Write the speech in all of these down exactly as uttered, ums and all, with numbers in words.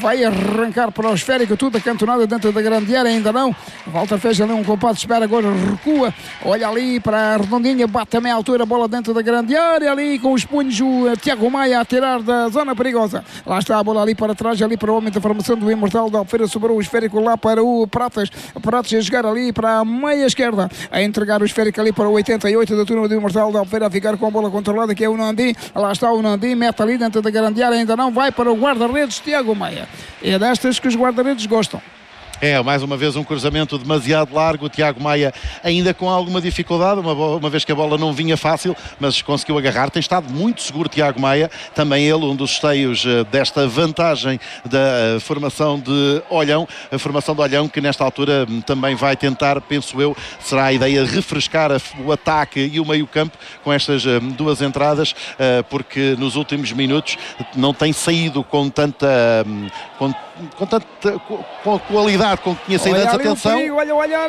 vai arrancar para o esférico, tudo acantonado dentro da grande área, ainda não. Walter fez ali um compasso de espera, agora recua, olha ali para a redondinha, bate também à altura, bola dentro da grande área, ali com os punhos o Tiago Maia a tirar da zona perigosa. Lá está a bola ali para trás, ali para o homem da formação do Imortal da Albufeira, sobrou o esférico lá para o Pratas, Pratas a jogar ali para a meia esquerda, a entregar o esférico ali para o oitenta e oito da turma do Imortal da Albufeira, a ficar com a bola controlada, que é o Nandi. Lá está o Nandi, mete ali dentro da grande área, ainda não, vai para o guarda-redes Tiago Maia. É destas que os guarda-redes gostam. É, mais uma vez um cruzamento demasiado largo, o Tiago Maia ainda com alguma dificuldade, uma, uma vez que a bola não vinha fácil, mas conseguiu agarrar, tem estado muito seguro Tiago Maia, também ele um dos esteios uh, desta vantagem da uh, formação de Olhão, a formação de Olhão que nesta altura um, também vai tentar, penso eu, será a ideia refrescar a, o ataque e o meio campo com estas um, duas entradas, uh, porque nos últimos minutos não tem saído com tanta, um, com, com tanta com, com qualidade com que tinha saído antes. Atenção, perigo, olha, olha,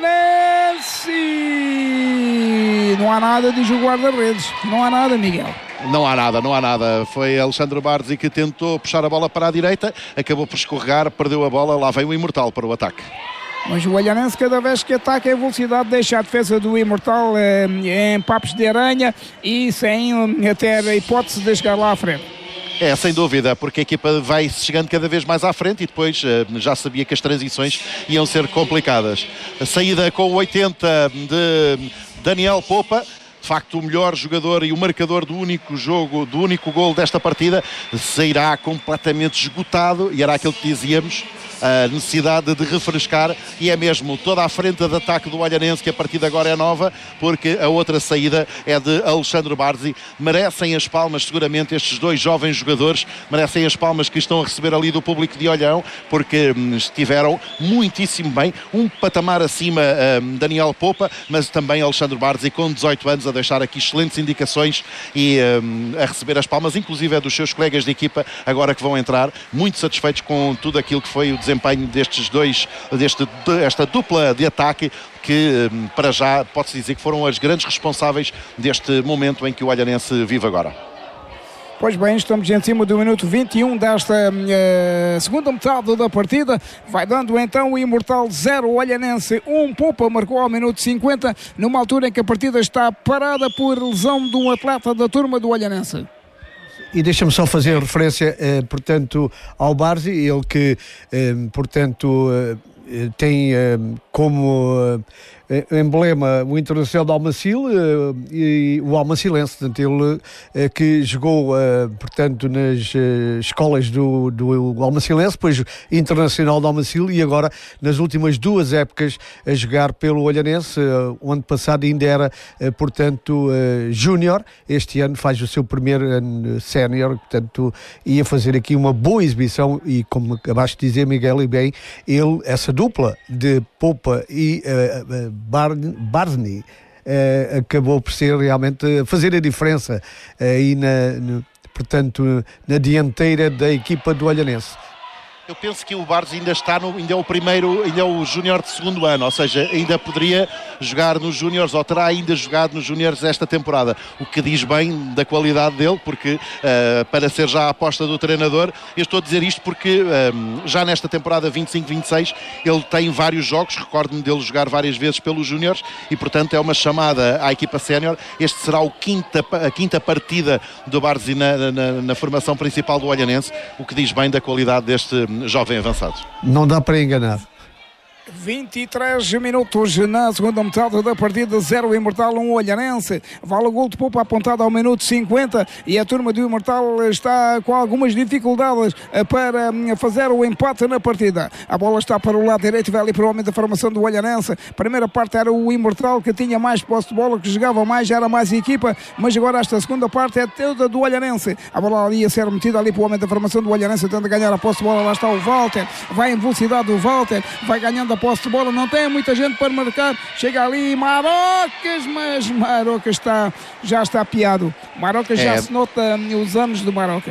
Nancy! Não há nada, diz o guarda-redes, não há nada, Miguel. Não há nada, não há nada. Foi Alexandre Barzi que tentou puxar a bola para a direita, acabou por escorregar, perdeu a bola, lá vem o Imortal para o ataque. Mas o Olhanense, cada vez que ataca em velocidade, deixa a defesa do Imortal eh, em papos de aranha e sem até a hipótese de chegar lá à frente. É, sem dúvida, porque a equipa vai chegando cada vez mais à frente e depois uh, já sabia que as transições iam ser complicadas. A saída com o oitenta de Daniel Popa, de facto o melhor jogador e o marcador do único jogo, do único gol desta partida, sairá completamente esgotado e era aquilo que dizíamos, a necessidade de refrescar, e é mesmo toda a frente de ataque do Olhanense que a partir de agora é nova, porque a outra saída é de Alexandre Barzi. Merecem as palmas seguramente estes dois jovens jogadores, merecem as palmas que estão a receber ali do público de Olhão, porque hum, estiveram muitíssimo bem, um patamar acima hum, Daniel Popa, mas também Alexandre Barzi com dezoito anos a deixar aqui excelentes indicações e hum, a receber as palmas, inclusive é dos seus colegas de equipa agora que vão entrar, muito satisfeitos com tudo aquilo que foi o desempenho destes dois, deste, desta dupla de ataque que para já pode-se dizer que foram as grandes responsáveis deste momento em que o Olhanense vive agora. Pois bem, estamos em cima do minuto vinte e um desta uh, segunda metade da partida. Vai dando então o Imortal zero, Olhanense um. Popa marcou ao minuto cinquenta, numa altura em que a partida está parada por lesão de um atleta da turma do Olhanense. E deixa-me só fazer referência, eh, portanto, ao Barzi, ele que, eh, portanto, eh, tem eh, como eh, emblema o Internacional de Almacil eh, e o Almacilense, portanto, ele eh, que jogou, eh, portanto, nas eh, escolas do, do Almacilense, depois Internacional de Almacil e agora nas últimas duas épocas a jogar pelo Olhanense. Eh, o ano passado ainda era, eh, portanto, eh, júnior, este ano faz o seu primeiro ano sénior, portanto, ia fazer aqui uma boa exibição e, como acabaste de dizer, Miguel, e bem, ele, essa dupla de Popa e uh, uh, Barzni uh, acabou por ser realmente uh, fazer a diferença aí uh, na, no, portanto, na dianteira da equipa do Olhanense. Eu penso que o Barzi ainda está no, ainda é o primeiro, ainda é o júnior de segundo ano, ou seja, ainda poderia jogar nos júniores, ou terá ainda jogado nos júniores esta temporada, o que diz bem da qualidade dele, porque uh, para ser já a aposta do treinador, eu estou a dizer isto porque um, já nesta temporada vinte e cinco vinte e seis ele tem vários jogos, recordo-me dele jogar várias vezes pelos júniores e portanto é uma chamada à equipa sénior. Este será o quinta, a quinta partida do Barzi na, na, na formação principal do Olhanense, o que diz bem da qualidade deste jovem avançado. Não dá para enganar. vinte e três minutos na segunda metade da partida, zero Imortal, um Olhanense. Vale o gol de Popa apontado ao minuto cinquenta e a turma do Imortal está com algumas dificuldades para fazer o empate na partida. A bola está para o lado direito, vai ali para o homem da formação do Olhanense. Primeira parte era o Imortal que tinha mais posse de bola, que jogava mais, já era mais equipa, mas agora esta segunda parte é toda do Olhanense. A bola ali a ser metida ali para o homem da formação do Olhanense, tentando ganhar a posse de bola. Lá está o Walter, vai em velocidade o Walter, vai ganhando a posse de bola, não tem muita gente para marcar, chega ali Marocas, mas Marocas está, já está apiado. Marocas é. Já se nota os anos do Marocas.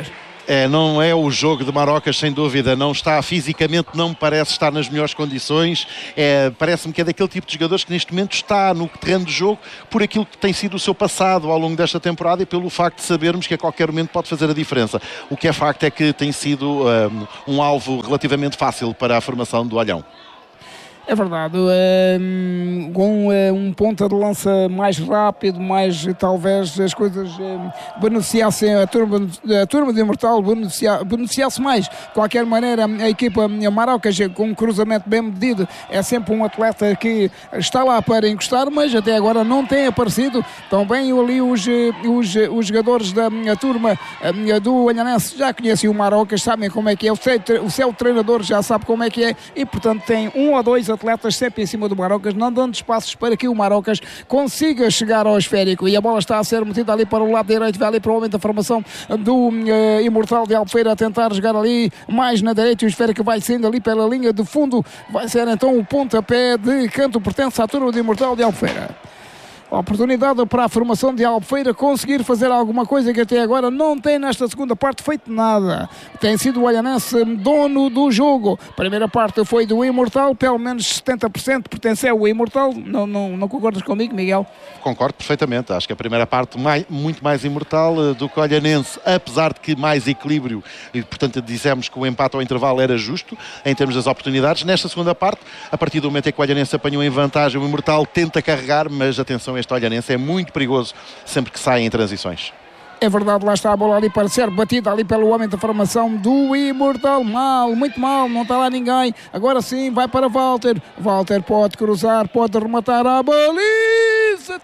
É, não é o jogo de Marocas, sem dúvida. Não está fisicamente, não me parece estar nas melhores condições. É, parece-me que é daquele tipo de jogadores que neste momento está no terreno de jogo por aquilo que tem sido o seu passado ao longo desta temporada e pelo facto de sabermos que a qualquer momento pode fazer a diferença. O que é facto é que tem sido um, um alvo relativamente fácil para a formação do Olhão. É verdade, um, com um ponta de lança mais rápido, mais talvez as coisas um, beneficiassem a turma, a turma de Imortal, beneficia, beneficiasse mais. De qualquer maneira, a equipa Marocas, com um cruzamento bem medido, é sempre um atleta que está lá para encostar, mas até agora não tem aparecido. Também ali os, os, os jogadores da turma do Olhanense já conhecem o Marocas, sabem como é que é, o seu, o seu treinador já sabe como é que é e, portanto, tem um ou dois atletas sempre em cima do Marocas, não dando espaços para que o Marocas consiga chegar ao esférico, e a bola está a ser metida ali para o lado direito, vai ali para o momento da formação do uh, Imortal de Albufeira a tentar jogar ali mais na direita, e o esférico vai saindo ali pela linha de fundo, vai ser então o pontapé de canto, pertence à turma do Imortal de Albufeira. Oportunidade para a formação de Albufeira conseguir fazer alguma coisa que até agora não tem nesta segunda parte feito nada. Tem sido o Olhanense dono do jogo. A primeira parte foi do Imortal, pelo menos setenta por cento pertence ao Imortal. Não, não, não concordas comigo, Miguel? Concordo perfeitamente. Acho que a primeira parte mais, muito mais Imortal do que o Olhanense, apesar de que mais equilíbrio, e portanto dissemos que o empate ao intervalo era justo em termos das oportunidades. Nesta segunda parte, a partir do momento em que o Olhanense apanhou em vantagem, o Imortal tenta carregar, mas atenção, este Olhanense é muito perigoso sempre que sai em transições. É verdade, lá está a bola ali para ser batida ali pelo homem da formação do Imortal. Mal, muito mal, não está lá ninguém. Agora sim, vai para Walter. Walter pode cruzar, pode rematar a baliza.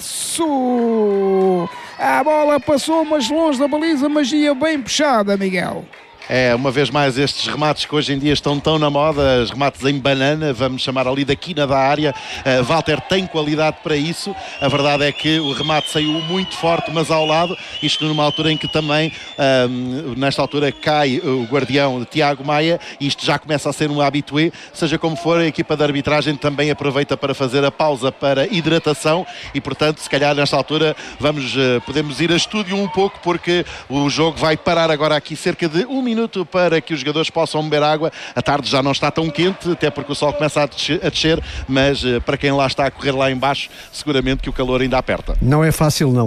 Tiraço! A bola passou, mas longe da baliza, mas ia bem puxada, Miguel. É, uma vez mais, estes remates que hoje em dia estão tão na moda, os remates em banana, vamos chamar ali da quina da área. uh, Walter tem qualidade para isso. A verdade é que o remate saiu muito forte, mas ao lado, isto numa altura em que também um, nesta altura cai o guardião de Tiago Maia, e isto já começa a ser um habitué. Seja como for, a equipa de arbitragem também aproveita para fazer a pausa para hidratação, e portanto, se calhar nesta altura vamos, uh, podemos ir a estúdio um pouco, porque o jogo vai parar agora aqui cerca de um minuto minuto para que os jogadores possam beber água. A tarde já não está tão quente, até porque o sol começa a descer, a descer, mas uh, para quem lá está a correr lá em baixo, seguramente que o calor ainda aperta. Não é fácil, não.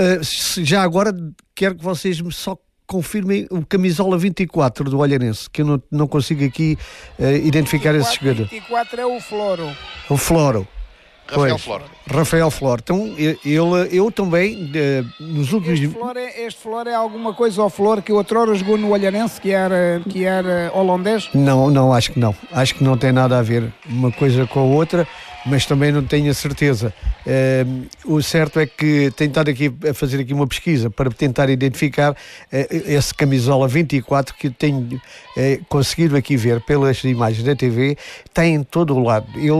Uh, já agora quero que vocês me só confirmem o camisola vinte e quatro do Olhanense, que eu não, não consigo aqui uh, identificar esse jogador. vinte e quatro é o Floro. O Floro. Rafael pois, Flor. Rafael Flor. Então, eu, eu também, de, nos últimos... Este Flor, é, este Flor é alguma coisa ao Flor que outrora jogou no Olhanense, que era, que era holandês? Não, não, acho que não. Acho que não tem nada a ver uma coisa com a outra, mas também não tenho a certeza. Uh, o certo é que tenho estado aqui a fazer aqui uma pesquisa para tentar identificar uh, esse camisola vinte e quatro que tenho uh, conseguido aqui ver pelas imagens da T V, tem em todo o lado. Ele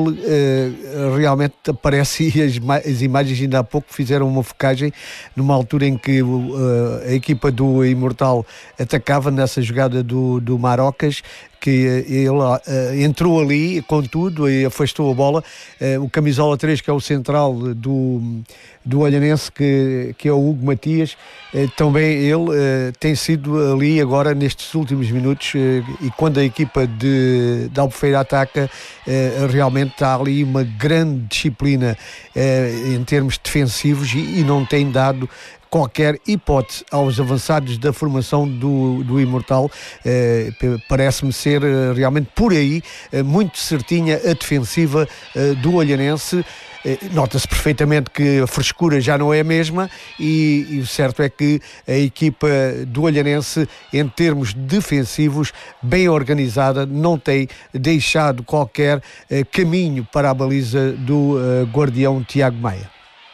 uh, realmente aparece, e as, as imagens ainda há pouco fizeram uma focagem numa altura em que uh, a equipa do Imortal atacava nessa jogada do, do Marocas, que ele uh, entrou ali com tudo e afastou a bola. Uh, o camisola três, que é o central do, do Olhanense, que, que é o Hugo Matias, uh, também ele uh, tem sido ali agora nestes últimos minutos, uh, e quando a equipa de, de Albufeira ataca, uh, realmente está ali uma grande disciplina uh, em termos defensivos, e, e não tem dado qualquer hipótese aos avançados da formação do, do Imortal. Eh, parece-me ser eh, realmente por aí eh, muito certinha a defensiva eh, do Olhanense. Eh, nota-se perfeitamente que a frescura já não é a mesma, e, e o certo é que a equipa do Olhanense, em termos defensivos, bem organizada, não tem deixado qualquer eh, caminho para a baliza do eh, guardião Tiago Maia.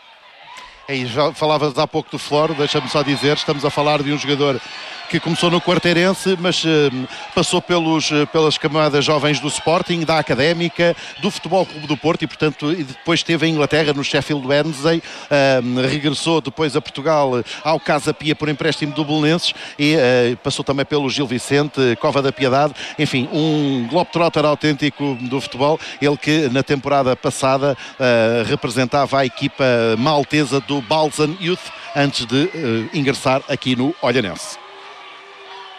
E já falavas há pouco do Floro, deixa-me só dizer, estamos a falar de um jogador que começou no Quarteirense, mas uh, passou pelos, uh, pelas camadas jovens do Sporting, da Académica, do Futebol Clube do Porto, e portanto e depois esteve em Inglaterra no Sheffield Wednesday, uh, regressou depois a Portugal, uh, ao Casa Pia por empréstimo do Belenenses, e uh, passou também pelo Gil Vicente, Cova da Piedade, enfim, um globetrotter autêntico do futebol, ele que na temporada passada uh, representava a equipa maltesa do Balzan Youth, antes de uh, ingressar aqui no Olhanense.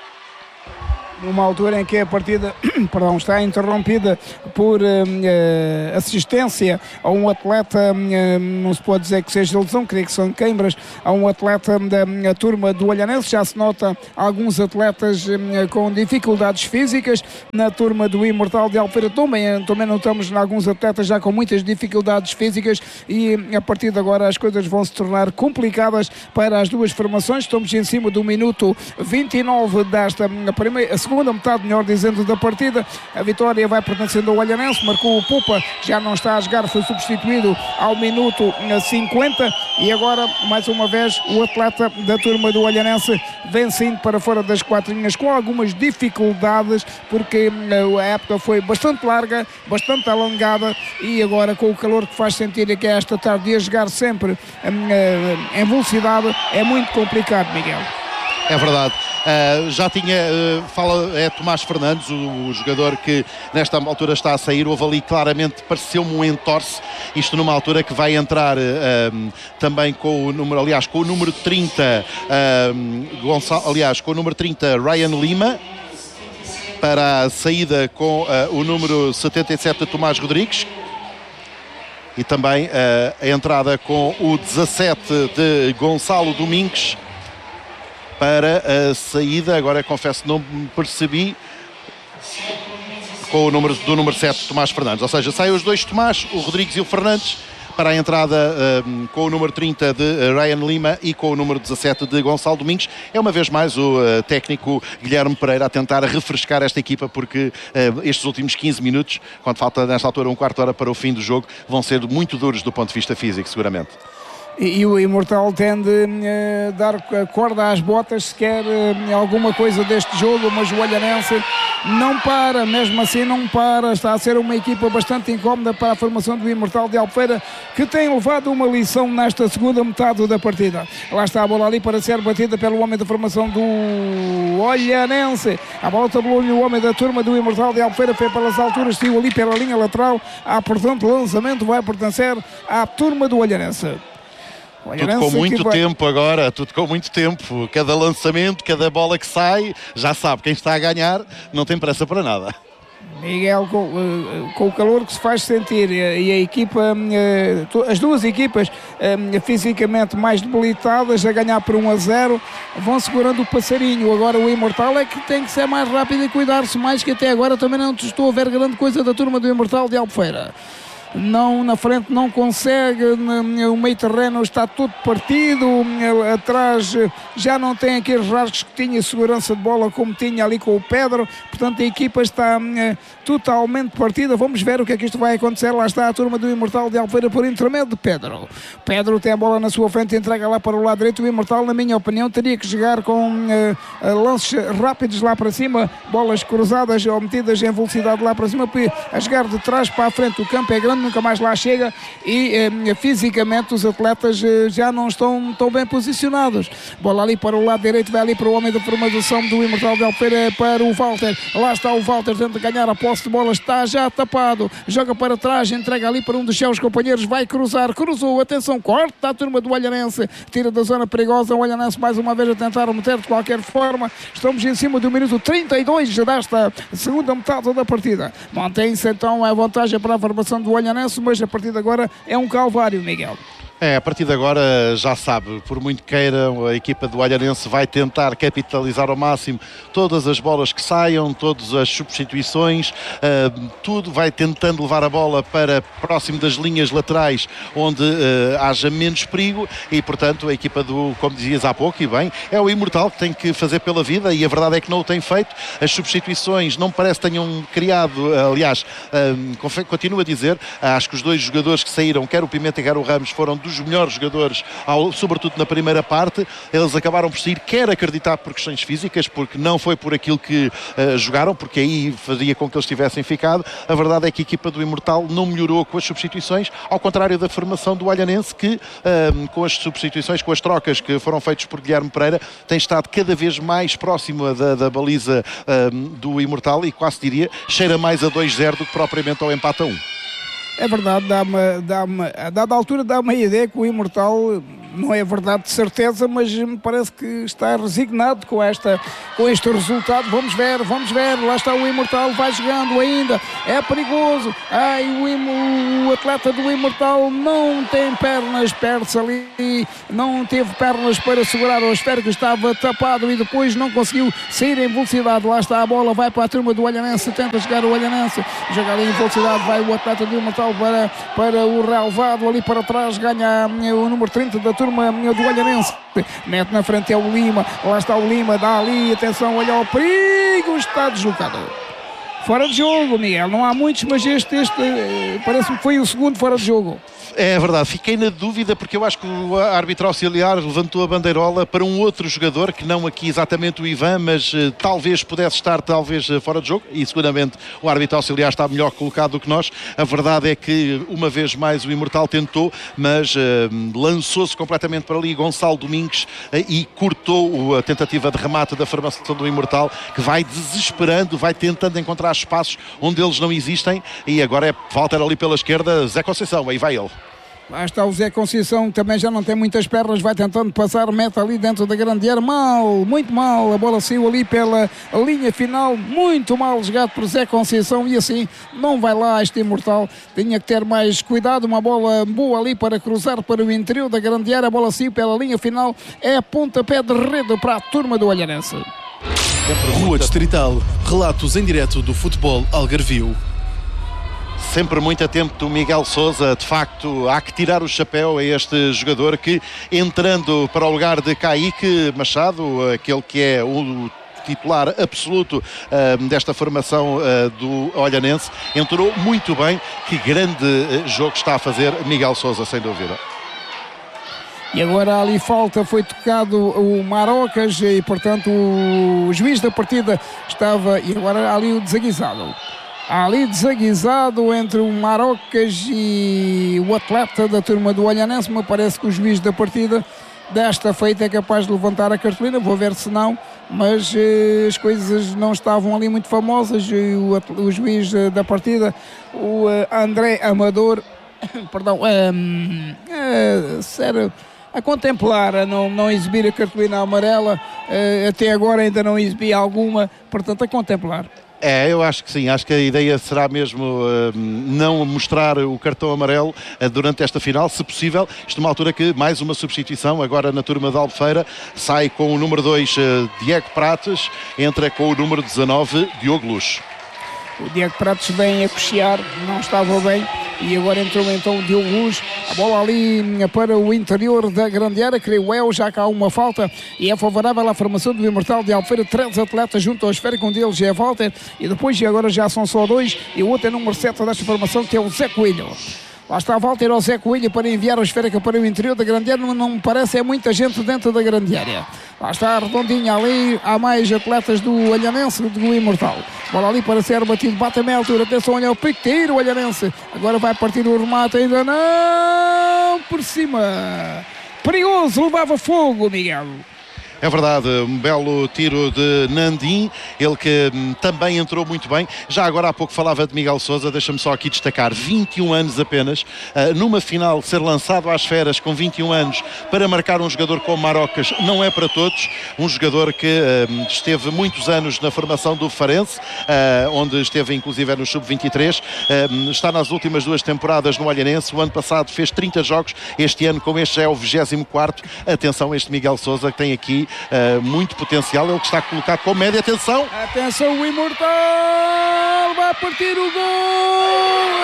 numa altura em que a partida perdão, está interrompida por uh, uh, assistência a um atleta, uh, não se pode dizer que seja lesão, creio que são queimbras, a um atleta da uh, turma do Olhanense. Já se nota alguns atletas uh, com dificuldades físicas na turma do Imortal de Albufeira. Também, também notamos alguns atletas já com muitas dificuldades físicas e a partir de agora as coisas vão se tornar complicadas para as duas formações. Estamos em cima do minuto vinte e nove desta primeira, a segunda metade, melhor dizendo, da partida. A vitória vai pertencendo ao Olhanense, marcou o Popa, já não está a jogar, foi substituído ao minuto cinquenta e agora, mais uma vez, o atleta da turma do Olhanense vem saindo para fora das quatro linhas com algumas dificuldades, porque a época foi bastante larga, bastante alongada e agora com o calor que faz sentir que esta tarde a jogar sempre em velocidade é muito complicado, Miguel. É verdade. Uh, já tinha, uh, fala, é Tomás Fernandes, o, o jogador que nesta altura está a sair. Houve ali claramente, pareceu-me um entorce, isto numa altura que vai entrar uh, também com o número, aliás, com o número trinta, uh, Gonçalo, aliás, com o número trinta, Ryan Lima, para a saída com uh, o número setenta e sete, Tomás Rodrigues. E também uh, a entrada com o dezassete de Gonçalo Domingues para a saída, agora confesso que não percebi, com o número, do número sete, Tomás Fernandes. Ou seja, saem os dois Tomás, o Rodrigues e o Fernandes, para a entrada um, com o número trinta de Ryan Lima e com o número dezassete de Gonçalo Domingues. É uma vez mais o uh, técnico Guilherme Pereira a tentar refrescar esta equipa, porque uh, estes últimos quinze minutos, quando falta nesta altura um quarto de hora para o fim do jogo, vão ser muito duros do ponto de vista físico, seguramente. E, e o Imortal tende a uh, dar corda às botas se quer uh, alguma coisa deste jogo, mas o Olhanense não para, mesmo assim não para. Está a ser uma equipa bastante incómoda para a formação do Imortal de Albufeira, que tem levado uma lição nesta segunda metade da partida. Lá está a bola ali para ser batida pelo homem da formação do Olhanense. A bola tabelou-lhe o homem da turma do Imortal de Albufeira, foi pelas alturas, saiu ali pela linha lateral. Há, portanto, lançamento vai pertencer à turma do Olhanense. Tudo com muito vai... tempo agora, tudo com muito tempo. Cada lançamento, cada bola que sai, já sabe, quem está a ganhar não tem pressa para nada. Miguel, com, uh, com o calor que se faz sentir e a equipa, uh, as duas equipas uh, fisicamente mais debilitadas, a ganhar por um a zero, vão segurando o passarinho. Agora o Imortal é que tem que ser mais rápido e cuidar-se mais, que até agora também não estou a ver grande coisa da turma do Imortal de Albufeira. Não, na frente não consegue, o meio terreno está todo partido, atrás já não tem aqueles rasgos que tinha segurança de bola como tinha ali com o Pedro, portanto a equipa está uh, totalmente partida. Vamos ver o que é que isto vai acontecer. Lá está a turma do Imortal de Albufeira por intermédio de Pedro. Pedro tem a bola na sua frente, entrega lá para o lado direito. O Imortal, na minha opinião, teria que jogar com uh, lances rápidos lá para cima, bolas cruzadas ou metidas em velocidade lá para cima, a jogar de trás para a frente. O campo é grande, nunca mais lá chega e eh, fisicamente os atletas eh, já não estão tão bem posicionados. Bola ali para o lado direito, vai ali para o homem da formação do Imortal de Albufeira, para o Walter. Lá está o Walter, tenta ganhar a posse de bola, está já tapado, joga para trás, entrega ali para um dos seus companheiros, vai cruzar, cruzou, atenção, corta a turma do Olhanense, tira da zona perigosa. O Olhanense mais uma vez a tentar meter de qualquer forma. Estamos em cima do minuto trinta e dois desta segunda metade da partida. Mantém-se então a vantagem para a formação do Olhanense, mas a partir de agora é um calvário, Miguel. É, a partir de agora já sabe, por muito queira, a equipa do Olhanense vai tentar capitalizar ao máximo todas as bolas que saiam, todas as substituições, uh, tudo vai tentando levar a bola para próximo das linhas laterais, onde uh, haja menos perigo e, portanto, a equipa do, como dizias há pouco, e bem, é o Imortal que tem que fazer pela vida e a verdade é que não o tem feito. As substituições não parece que tenham criado, aliás, uh, continuo a dizer, acho que os dois jogadores que saíram, quer o Pimenta e quer o Ramos, foram dos melhores jogadores, ao, sobretudo na primeira parte. Eles acabaram por sair, quer acreditar por questões físicas, porque não foi por aquilo que uh, jogaram, porque aí faria com que eles tivessem ficado. A verdade é que a equipa do Imortal não melhorou com as substituições, ao contrário da formação do Olhanense, que uh, com as substituições, com as trocas que foram feitas por Guilherme Pereira, tem estado cada vez mais próximo da, da baliza uh, do Imortal e quase diria, cheira mais a dois zero do que propriamente ao empate a um. É verdade, dá-me, dá-me, a dada altura dá-me a ideia que o Imortal não é verdade de certeza, mas me parece que está resignado com, esta, com este resultado. Vamos ver, vamos ver, lá está o Imortal, vai jogando ainda, é perigoso. Ai, o, Im, o atleta do Imortal não tem pernas, perde-se ali, não teve pernas para segurar o esférico, estava tapado e depois não conseguiu sair em velocidade. Lá está a bola, vai para a turma do Olhanense, tenta chegar o Olhanense, joga ali em velocidade, vai o atleta do Imortal para, para o relevado, ali para trás, ganha o número trinta da turma do Olhanense, mete na frente é o Lima, lá está o Lima, dá ali, atenção, olha o perigo, está deslocado. Fora de jogo, Miguel, não há muitos, mas este, este parece-me que foi o segundo fora de jogo. É verdade, fiquei na dúvida porque eu acho que o árbitro auxiliar levantou a bandeirola para um outro jogador, que não aqui exatamente o Ivan, mas uh, talvez pudesse estar talvez uh, fora de jogo, e seguramente o árbitro auxiliar está melhor colocado do que nós. A verdade é que uma vez mais o Imortal tentou, mas uh, lançou-se completamente para ali Gonçalo Domingues uh, e cortou a tentativa de remate da formação do Imortal, que vai desesperando, vai tentando encontrar espaços onde eles não existem, e agora é Walter ali pela esquerda, Zé Conceição, aí vai ele. Lá está o Zé Conceição, também já não tem muitas pernas, vai tentando passar, mete ali dentro da grande área, mal, muito mal, a bola saiu ali pela linha final, muito mal jogado por Zé Conceição, e assim não vai lá este Imortal, tinha que ter mais cuidado, uma bola boa ali para cruzar para o interior da grande área, a bola saiu pela linha final, é pontapé de rede para a turma do Olhanense. Rua Distrital, relatos em direto do futebol algarvio. Sempre muito atento do Miguel Sousa, de facto há que tirar o chapéu a este jogador que, entrando para o lugar de Kaique Machado, aquele que é o titular absoluto uh, desta formação uh, do Olhanense, entrou muito bem. Que grande uh, jogo está a fazer Miguel Sousa, sem dúvida. E agora ali falta, foi tocado o Marocas e portanto o juiz da partida estava, e agora ali o desaguisado. Ali desaguisado entre o Marocas e o atleta da turma do Olhanense. Me parece que o juiz da partida desta feita é capaz de levantar a cartolina, vou ver se não, mas eh, as coisas não estavam ali muito famosas. O, o juiz eh, da partida, o eh, André Amador, perdão, eh, eh, sério, a contemplar, a não, não exibir a cartolina amarela, eh, até agora ainda não exibi alguma, portanto a contemplar. É, eu acho que sim, acho que a ideia será mesmo uh, não mostrar o cartão amarelo uh, durante esta final, se possível. Isto numa altura que mais uma substituição, agora na turma de Albufeira, sai com o número dois uh, Diego Prates, entra com o número dezanove Diogo Luz. O Diego Prates vem a cochear, não estava bem, e agora entrou então o Diogo Luz, a bola ali para o interior da grande área, creio eu, já que há uma falta, e é favorável à formação do Imortal de Albufeira, três atletas junto ao esférico, um deles é Walter, e depois e agora já são só dois, e o outro é número sete desta formação, que é o Zé Coelho. Lá está Walter ao Zé Coelho para enviar a esférica para o interior da grande área, não, não me parece, é muita gente dentro da grande área. Lá está a redondinha ali, há mais atletas do Olhanense do Imortal. Bola ali para ser batido, bate a meia altura, atenção, olha o pique, tira o Olhanense. Agora vai partir o remate, ainda não, por cima. Perigoso, levava fogo, Miguel. É verdade, um belo tiro de Nandim, ele que hum, também entrou muito bem. Já agora há pouco falava de Miguel Sousa, deixa-me só aqui destacar, vinte e um anos apenas, uh, numa final ser lançado às feras com vinte e um anos para marcar um jogador como Marocas não é para todos, um jogador que uh, esteve muitos anos na formação do Farense, uh, onde esteve inclusive no sub vinte e três, uh, está nas últimas duas temporadas no Olhanense, o ano passado fez trinta jogos, este ano com este é o vigésimo quarto, atenção este Miguel Sousa que tem aqui Uh, muito potencial, ele que está colocado com média, atenção atenção o Imortal vai partir o gol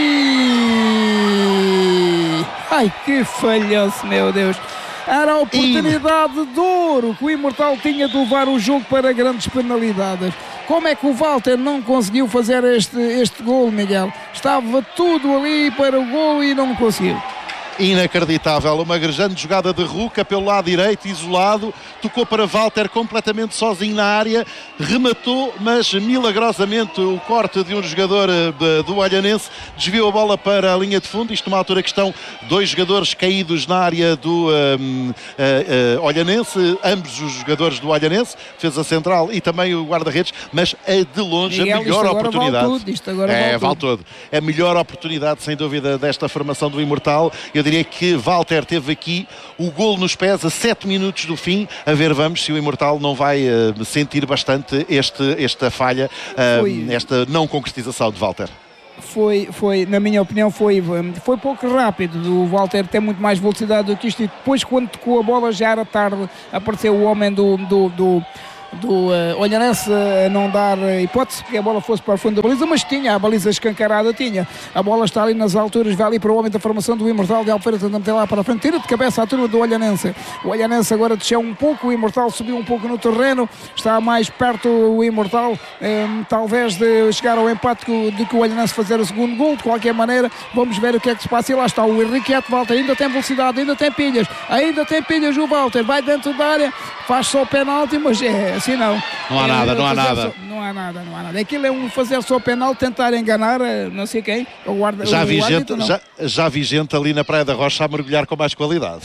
e... ai que falhanço, meu Deus, era a oportunidade e... de ouro que o Imortal tinha de levar o jogo para grandes penalidades. Como é que o Walter não conseguiu fazer este, este gol, Miguel? Estava tudo ali para o gol e não conseguiu. Inacreditável, uma grande jogada de Ruca pelo lado direito, isolado, tocou para Walter completamente sozinho na área, rematou, mas milagrosamente o corte de um jogador de, do Olhanense desviou a bola para a linha de fundo. Isto numa altura que estão dois jogadores caídos na área do um, uh, uh, Olhanense, ambos os jogadores do Olhanense, defesa central e também o guarda-redes, mas é de longe Miguel, a melhor oportunidade. Vale tudo, isto agora é, vale vale tudo. todo. É a melhor oportunidade, sem dúvida, desta formação do Imortal. Eu diria que Walter teve aqui o golo nos pés a sete minutos do fim. A ver, vamos, se o Imortal não vai uh, sentir bastante este, esta falha, uh, esta não concretização de Walter. Foi, foi, na minha opinião, foi, foi pouco rápido. O Walter tem muito mais velocidade do que isto, e depois, quando tocou a bola, já era tarde. Apareceu o homem do, do, do, do uh, Olhanense a não dar hipótese que a bola fosse para o fundo da baliza, mas tinha a baliza escancarada, tinha. A bola está ali nas alturas, vai ali para o homem da formação do Imortal de Albufeira, tentando meter lá para a frente, tira de cabeça a turma do Olhanense. O Olhanense agora desceu um pouco, o Imortal subiu um pouco no terreno, está mais perto o Imortal, um, talvez de chegar ao empate do que o Olhanense fazer o segundo gol. De qualquer maneira, vamos ver o que é que se passa. E lá está o Henriquete, Walter, ainda tem velocidade, ainda tem pilhas, ainda tem pilhas o Walter, vai dentro da área, faz só o penalti, mas é assim não. Não há nada, não há nada. Só, não há nada, não há nada. Aquilo é um fazer só o penal, tentar enganar não sei quem, o guarda. Já, o vi, árbitro, gente, já, já vi gente ali na Praia da Rocha a mergulhar com mais qualidade.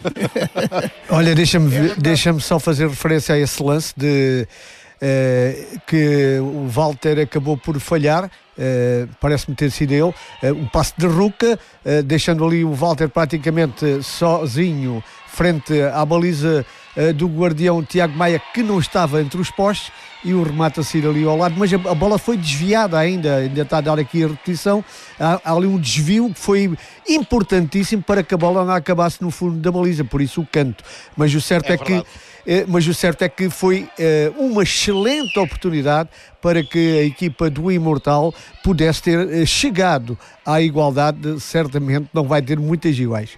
Olha, deixa-me deixa-me só fazer referência a esse lance de uh, que o Walter acabou por falhar. Uh, parece-me ter sido ele, uh, um passe de Ruca, uh, deixando ali o Walter praticamente sozinho frente à baliza uh, do guardião Tiago Maia, que não estava entre os postes, e o remate a sair ali ao lado, mas a, a bola foi desviada ainda, ainda está a dar aqui a repetição. Há, há ali um desvio que foi importantíssimo para que a bola não acabasse no fundo da baliza, por isso o canto, mas o certo é, é que mas o certo é que foi uh, uma excelente oportunidade para que a equipa do Imortal pudesse ter uh, chegado à igualdade. Certamente não vai ter muitas iguais.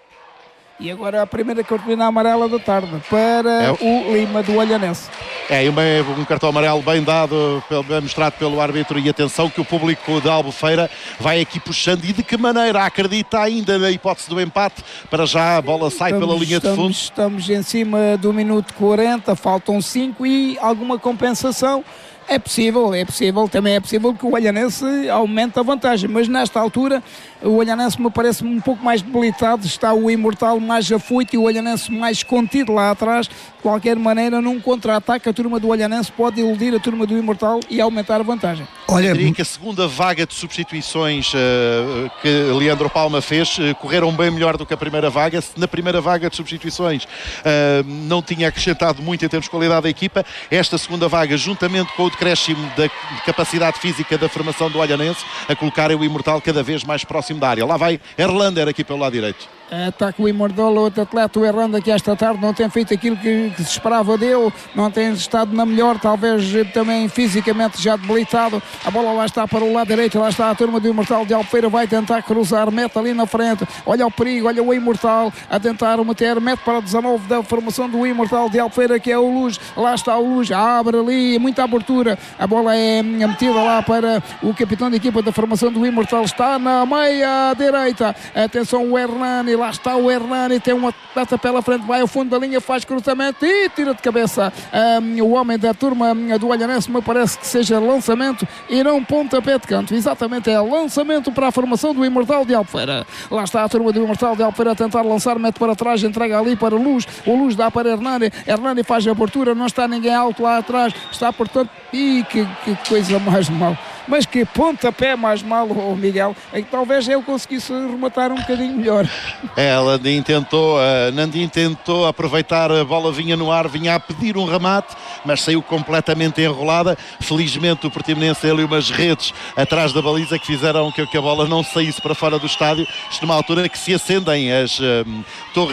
E agora a primeira cartolina amarela da tarde para é. o Lima do Olhanense. É uma, um cartão amarelo bem dado, bem mostrado pelo árbitro, e atenção que o público da Albufeira vai aqui puxando, e de que maneira acredita ainda na hipótese do empate. Para já a bola sai estamos, pela linha estamos, de fundo. Estamos em cima do minuto quarenta, faltam cinco e alguma compensação. É possível, é possível, também é possível que o Olhanense aumente a vantagem, mas nesta altura o Olhanense me parece um pouco mais debilitado, está o Imortal mais afoito e o Olhanense mais contido lá atrás. De qualquer maneira, num contra-ataque, a turma do Olhanense pode iludir a turma do Imortal e aumentar a vantagem. Olha, eu diria que a segunda vaga de substituições uh, que Leandro Palma fez uh, correram bem melhor do que a primeira vaga. Se na primeira vaga de substituições uh, não tinha acrescentado muito em termos de qualidade da equipa, esta segunda vaga, juntamente com o decréscimo da capacidade física da formação do Olhanense, a colocar o Imortal cada vez mais próximo da área. Lá vai Erlander aqui pelo lado direito. Ataca o Imortal, o outro atleta, o Erlander, que esta tarde não tem feito aquilo que, que se esperava dele, não tem estado na melhor, talvez também fisicamente já debilitado. A bola lá está para o lado direito, lá está a turma do Imortal de Albufeira, vai tentar cruzar, mete ali na frente, olha o perigo, olha o Imortal a tentar meter, mete para dezanove da formação do Imortal de Albufeira, que é o Luz, lá está o Luz, abre ali, muita abertura, a bola é metida lá para o capitão da equipa da formação do Imortal, está na meia direita, atenção o Hernani, lá está o Hernani, tem um atleta pela frente, vai ao fundo da linha, faz cruzamento e tira de cabeça um, o homem da turma do Olhanense. Me parece que seja lançamento e não pontapé de canto, exatamente, é lançamento para a formação do Imortal de Albufeira. Lá está a turma do Imortal de Albufeira a tentar lançar, mete para trás, entrega ali para Luz, o Luz dá para Hernani, Hernani faz a abertura, não está ninguém alto lá atrás, está portanto, e que, que coisa mais mal. Mas que pontapé mais mal, oh Miguel, é que talvez eu conseguisse rematar um bocadinho melhor. É, Landim tentou, uh, Nandim tentou aproveitar, a bola vinha no ar, vinha a pedir um remate, mas saiu completamente enrolada. Felizmente o Portimonense tem ali umas redes atrás da baliza que fizeram que, que a bola não saísse para fora do estádio. Isto numa altura que se acendem as uh, torres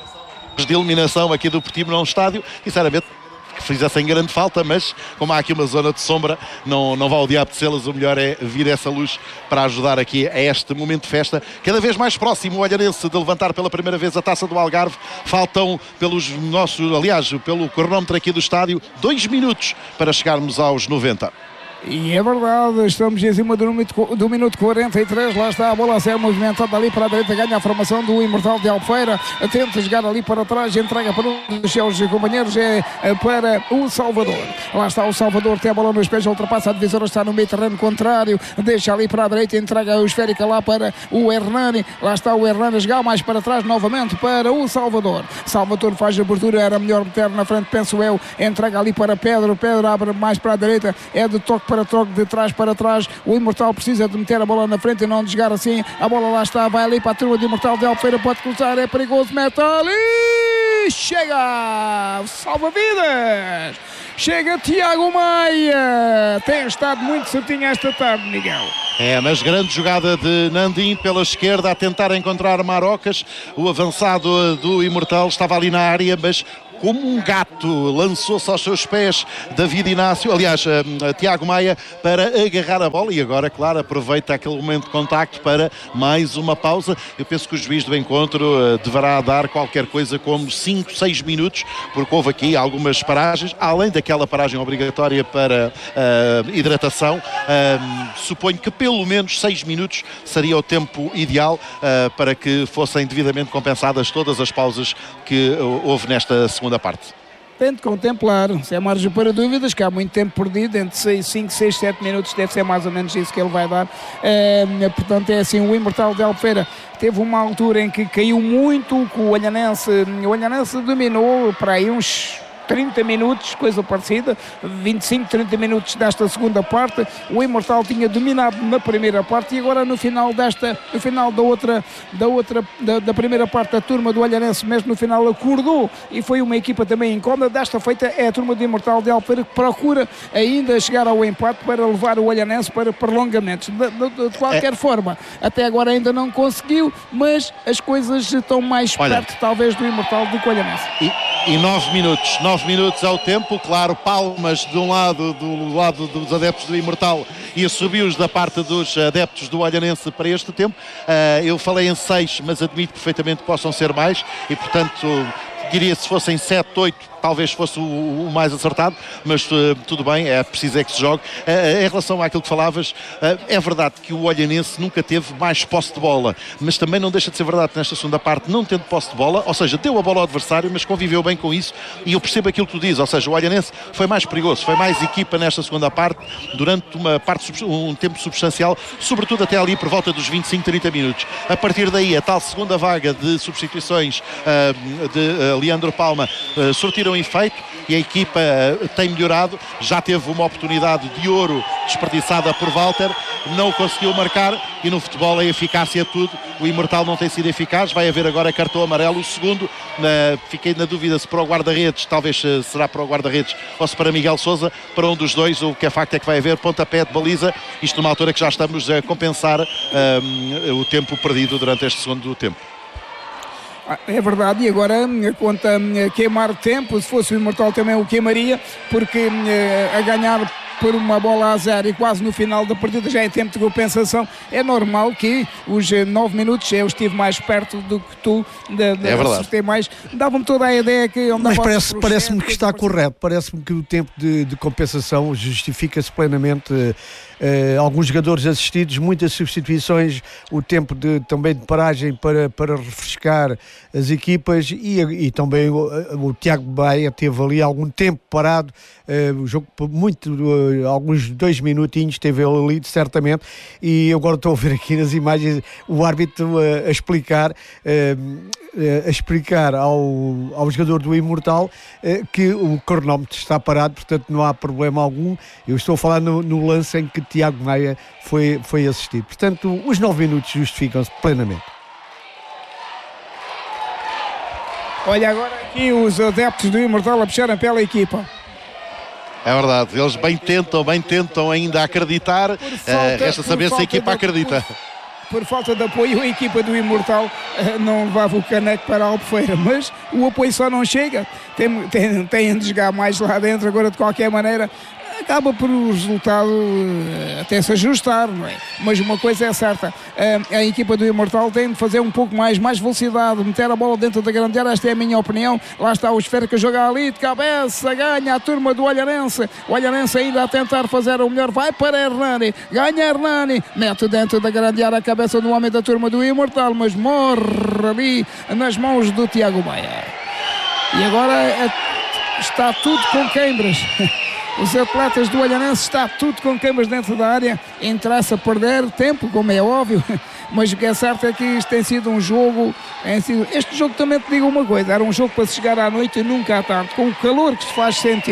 de iluminação aqui do Portimonense no estádio, sinceramente que fizessem grande falta, mas como há aqui uma zona de sombra, não, não vai o diabo de selas, o melhor é vir essa luz para ajudar aqui a este momento de festa, cada vez mais próximo o Olhanense de levantar pela primeira vez a taça do Algarve. Faltam pelos nossos, aliás, pelo cronómetro aqui do estádio, dois minutos para chegarmos aos noventa. E é verdade, estamos em cima do minuto, do minuto quarenta e três, lá está a bola a ser movimentada ali para a direita, ganha a formação do Imortal de Albufeira, tenta jogar ali para trás, entrega para um dos seus companheiros, é para o Salvador. Lá está o Salvador, tem a bola nos pés, ultrapassa a divisora, está no meio terreno contrário, deixa ali para a direita, entrega o esférica lá para o Hernani, lá está o Hernani, jogar mais para trás novamente para o Salvador. Salvador faz a abertura, era melhor meter na frente, penso eu, entrega ali para Pedro, Pedro abre mais para a direita, é de toque para para troca de trás para trás. O Imortal precisa de meter a bola na frente e não desgar assim. A bola lá está, vai ali para a turma do Imortal de Albufeira, pode cruzar, é perigoso, mete ali, chega, salva-vidas, chega Tiago Maia, tem estado muito certinho esta tarde, Miguel. É, mas grande jogada de Nandim pela esquerda a tentar encontrar Marocas, o avançado do Imortal estava ali na área, mas como um gato lançou-se aos seus pés David Inácio, aliás, uh, Tiago Maia, para agarrar a bola e agora, claro, aproveita aquele momento de contacto para mais uma pausa. Eu penso que o juiz do encontro uh, deverá dar qualquer coisa como cinco, seis minutos, porque houve aqui algumas paragens, além daquela paragem obrigatória para uh, hidratação. Uh, suponho que pelo menos seis minutos seria o tempo ideal uh, para que fossem devidamente compensadas todas as pausas que uh, houve nesta segunda parte. Tem de contemplar, se é margem para dúvidas, que há muito tempo perdido, entre cinco, seis, sete minutos, deve ser mais ou menos isso que ele vai dar. É, portanto, é assim, o Imortal de Albufeira teve uma altura em que caiu muito, que o Olhanense, o Olhanense dominou para aí uns trinta minutos, coisa parecida, vinte e cinco, trinta minutos desta segunda parte. O Imortal tinha dominado na primeira parte e agora no final desta, no final da outra, da outra, da, da primeira parte, a turma do Olhanense mesmo no final acordou e foi uma equipa também incómoda. Desta feita é a turma do Imortal de Albufeira que procura ainda chegar ao empate para levar o Olhanense para prolongamentos. De, de, de qualquer é. forma, até agora ainda não conseguiu, mas as coisas estão mais Olha. perto talvez do Imortal do que o Olhanense. E, e nove minutos, nove minutos ao tempo, claro, palmas de um lado, do lado dos adeptos do Imortal e assobios da parte dos adeptos do Olhanense para este tempo. Uh, eu falei em seis, mas admito perfeitamente que possam ser mais e, portanto, diria se fossem sete, oito, talvez fosse o, o mais acertado, mas uh, tudo bem, é preciso é que se jogue. Uh, em relação àquilo que falavas, uh, é verdade que o Olhanense nunca teve mais posse de bola, mas também não deixa de ser verdade que nesta segunda parte, não tendo posse de bola, ou seja, deu a bola ao adversário, mas conviveu bem com isso, e eu percebo aquilo que tu dizes, ou seja, o Olhanense foi mais perigoso, foi mais equipa nesta segunda parte, durante uma parte, um tempo substancial, sobretudo até ali por volta dos vinte e cinco, trinta minutos. A partir daí, a tal segunda vaga de substituições uh, de uh, Leandro Palma uh, sortiram efeito e a equipa tem melhorado, já teve uma oportunidade de ouro desperdiçada por Walter, não conseguiu marcar e no futebol a eficácia é tudo. O Imortal não tem sido eficaz, vai haver agora cartão amarelo, o segundo, uh, fiquei na dúvida se para o guarda-redes, talvez uh, será para o guarda-redes ou se para Miguel Sousa, para um dos dois. O que é facto é que vai haver pontapé de baliza, isto numa altura que já estamos a compensar uh, o tempo perdido durante este segundo tempo. É verdade, e agora conta queimar tempo, se fosse o Imortal também o queimaria, porque a ganhar por uma bola a zero e quase no final da partida já é tempo de compensação, é normal que os nove minutos eu estive mais perto do que tu, de, de, é verdade, mais, dava-me toda a ideia que mas parece, parece-me que está correto, parece-me que o tempo de, de compensação justifica-se plenamente. Uh, alguns jogadores assistidos, muitas substituições, o tempo de, também de paragem para, para refrescar as equipas e, e também o, o Tiago Maia teve ali algum tempo parado, uh, o jogo muito, uh, alguns dois minutinhos teve ele ali certamente, e agora estou a ver aqui nas imagens o árbitro uh, a explicar uh, a explicar ao, ao jogador do Imortal uh, que o cronómetro está parado, portanto não há problema algum. Eu estou a falar no, no lance em que Tiago Maia foi, foi assistido, portanto os nove minutos justificam-se plenamente. Olha agora aqui os adeptos do Imortal a puxarem pela equipa. É verdade, eles bem tentam, bem tentam ainda acreditar, falta, uh, resta saber se a equipa de, acredita. Por, por falta de apoio, a equipa do Imortal uh, não levava o caneco para a Albufeira, mas o apoio só não chega, tem, tem, tem de jogar mais lá dentro. Agora, de qualquer maneira, acaba por o resultado uh, até se ajustar, não é? Mas uma coisa é certa, uh, a equipa do Imortal tem de fazer um pouco mais, mais velocidade, meter a bola dentro da grande área, esta é a minha opinião. Lá está o Esfera que joga ali de cabeça, ganha a turma do Olhanense, o Olhanense ainda a tentar fazer o melhor, vai para Hernani, ganha Hernani, mete dentro da grande área a cabeça do homem da turma do Imortal, mas morre ali nas mãos do Tiago Maia. E agora é, está tudo com queimbras. Os atletas do Olhanense, está tudo com queimas dentro da área, interessa perder tempo, como é óbvio, mas o que é certo é que isto tem sido um jogo, é sido, este jogo também te digo uma coisa, era um jogo para se chegar à noite e nunca à tarde, com o calor que se faz sentir,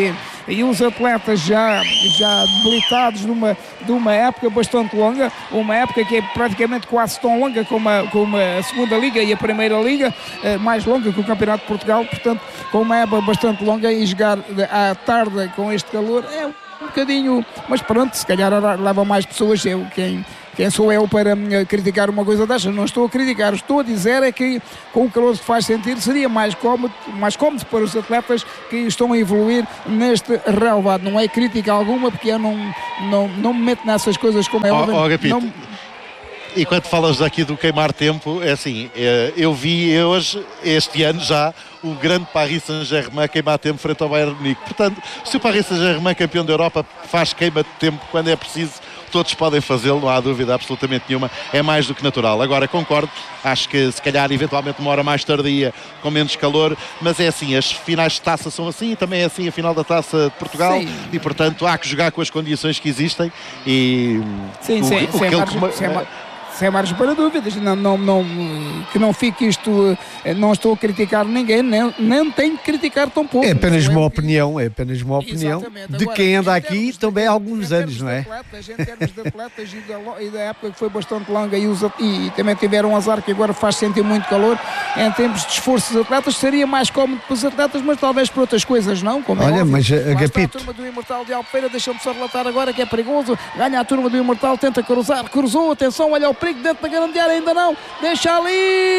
e os atletas já, já debilitados de uma, de uma época bastante longa, uma época que é praticamente quase tão longa como a, como a segunda Liga e a Primeira Liga, eh, mais longa que o Campeonato de Portugal, portanto, com uma época bastante longa, e jogar à tarde com este calor é um bocadinho, mas pronto, se calhar leva mais pessoas. Eu, quem, quem sou eu para uh, criticar uma coisa destas? Não estou a criticar, estou a dizer é que com o calor que faz sentir seria mais cómodo, mais cómodo para os atletas que estão a evoluir neste relevado. Não é crítica alguma, porque eu não, não, não me meto nessas coisas como é óbvio. Oh, oh, não... E quando falas aqui do queimar tempo, é assim, eu vi hoje, este ano já, o grande Paris Saint-Germain queimar tempo frente ao Bayern Munique. Portanto, se o Paris Saint-Germain, campeão da Europa, faz queima de tempo quando é preciso, todos podem fazê-lo, não há dúvida absolutamente nenhuma, é mais do que natural. Agora, concordo, acho que se calhar eventualmente uma hora mais tardia, com menos calor, mas é assim, as finais de taça são assim, e também é assim a final da Taça de Portugal. Sim. E portanto há que jogar com as condições que existem e sim, o, sim, o sem que margem, ele... sem mar... sem margem para dúvidas, não, não, não, que não fique isto, não estou a criticar ninguém, nem, nem tenho que criticar tão pouco. É apenas uma opinião, é apenas uma opinião Exatamente. de Agora, quem anda aqui de, também há alguns em anos, não é? Atletas, em termos de atletas e da, e da época que foi bastante longa e, os, e também tiveram um azar que agora faz sentir muito calor, em termos de esforço dos atletas, seria mais cómodo para os atletas, mas talvez por outras coisas não, como Olha, é óbvio. mas a, a Gapito... a turma do Imortal de Albufeira, deixa-me só relatar agora que é perigoso, ganha a turma do Imortal, tenta cruzar, cruzou, atenção, olha o perigo dentro da grande área, ainda não. Deixa ali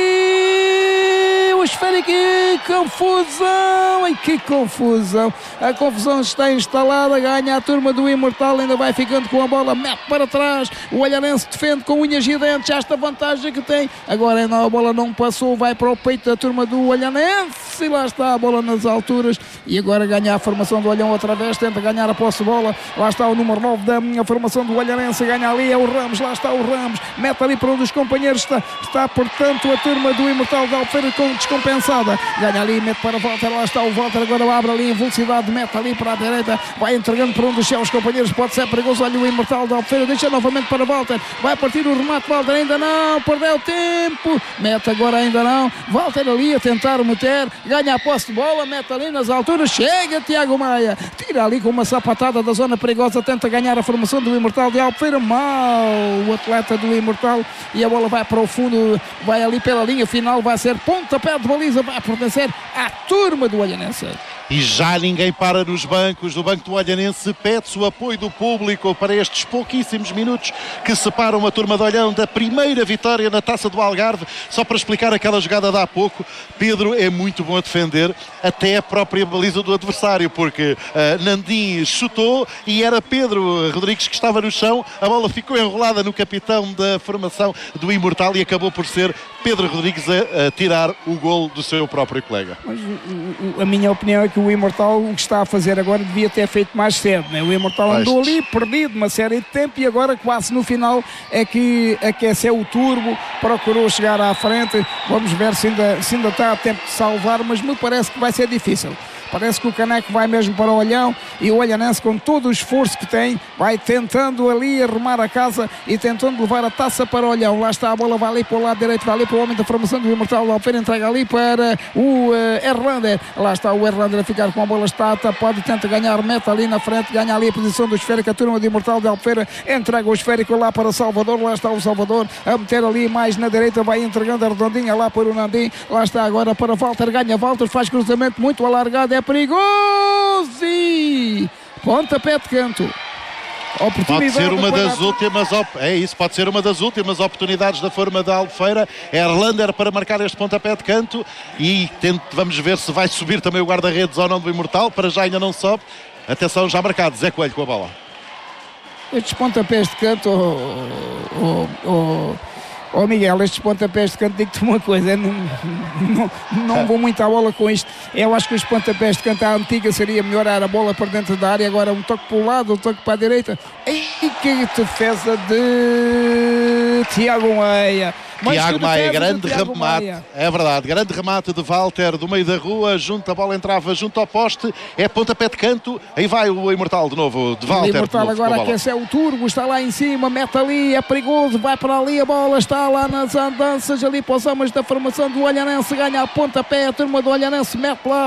o esférico, que confusão, ai que confusão, a confusão está instalada, ganha a turma do Imortal, ainda vai ficando com a bola, mete para trás, o Olhanense defende com unhas e dentes esta vantagem que tem, agora ainda a bola não passou, vai para o peito da turma do Olhanense e lá está a bola nas alturas e agora ganha a formação do Olhão outra vez, tenta ganhar a posse de bola, lá está o número nove da minha formação do Olhanense, ganha ali, é o Ramos, lá está o Ramos, mete ali para um dos companheiros, está, está portanto a turma do Imortal de Albufeira com descompensada, ganha ali, mete para o Walter, lá está o Walter, agora abre ali em velocidade, mete ali para a direita, vai entregando para um dos seus companheiros, pode ser perigoso, olha o Imortal de Albufeira, deixa novamente para Walter, vai partir o remate, Walter ainda não, perdeu tempo, mete agora ainda não, Walter ali a tentar meter, ganha a posse de bola, mete ali nas alturas, chega Tiago Maia, tira ali com uma sapatada da zona perigosa, tenta ganhar a formação do Imortal de Albufeira, mal o atleta do Imortal e a bola vai para o fundo, vai ali pela linha final, vai ser pontapé de baliza, vai pertencer à turma do Olhanense. E já ninguém para nos bancos do Banco do Olhanense, pede-se o apoio do público para estes pouquíssimos minutos que separam a turma de Olhão da primeira vitória na Taça do Algarve. Só para explicar aquela jogada de há pouco, Pedro é muito bom a defender até a própria baliza do adversário, porque uh, Nandim chutou e era Pedro Rodrigues que estava no chão, a bola ficou enrolada no capitão da formação do Imortal e acabou por ser Pedro Rodrigues a, a tirar o golo do seu próprio colega. Mas a minha opinião é que o Imortal, o que está a fazer agora, devia ter feito mais cedo, né? O Imortal andou ali perdido uma série de tempo e agora quase no final é que aqueceu o turbo, procurou chegar à frente, vamos ver se ainda, se ainda está a tempo de salvar, mas me parece que vai ser difícil. Parece que o Caneco vai mesmo para o Olhão e o Olhanense, com todo o esforço que tem, vai tentando ali arrumar a casa e tentando levar a taça para o Olhão. Lá está a bola, vai ali para o lado direito, vai ali para o homem da formação do Imortal de Albufeira, entrega ali para o uh, Erlander. Lá está o Erlander a ficar com a bola, está tapado, tenta ganhar, meta ali na frente, ganha ali a posição do esférico, a turma do Imortal de Albufeira entrega o esférico lá para o Salvador, lá está o Salvador a meter ali mais na direita, vai entregando a redondinha lá para o Nandim, lá está agora para Walter, ganha Walter, faz cruzamento muito alargado, é perigoso e pontapé de canto. Pode ser uma das últimas op... é isso, pode ser uma das últimas oportunidades da forma da Albufeira. Erlander para marcar este pontapé de canto e tente, vamos ver se vai subir também o guarda-redes ou não do Imortal. Para já ainda não sobe. Atenção, já marcado, Zé Coelho com a bola. Estes pontapés de canto, oh, oh, oh, oh Miguel, estes pontapés de canto, digo-te uma coisa, não, não, não vou muito à bola com isto. Eu acho que os pontapés de canto à antiga seria melhorar a bola para dentro da área, agora um toque para o lado, um toque para a direita. E que defesa de Tiago Maia. Tiago Maia, grande remate, Maia. É verdade, grande remate de Walter do meio da rua, junto a bola entrava junto ao poste, é pontapé de canto, aí vai o Imortal de novo, de Walter. O Imortal agora aquece o turbo, está lá em cima, mete ali, é perigoso, vai para ali, a bola está lá nas andanças, ali para os homens da formação do Olhanense, ganha a pontapé, a turma do Olhanense mete lá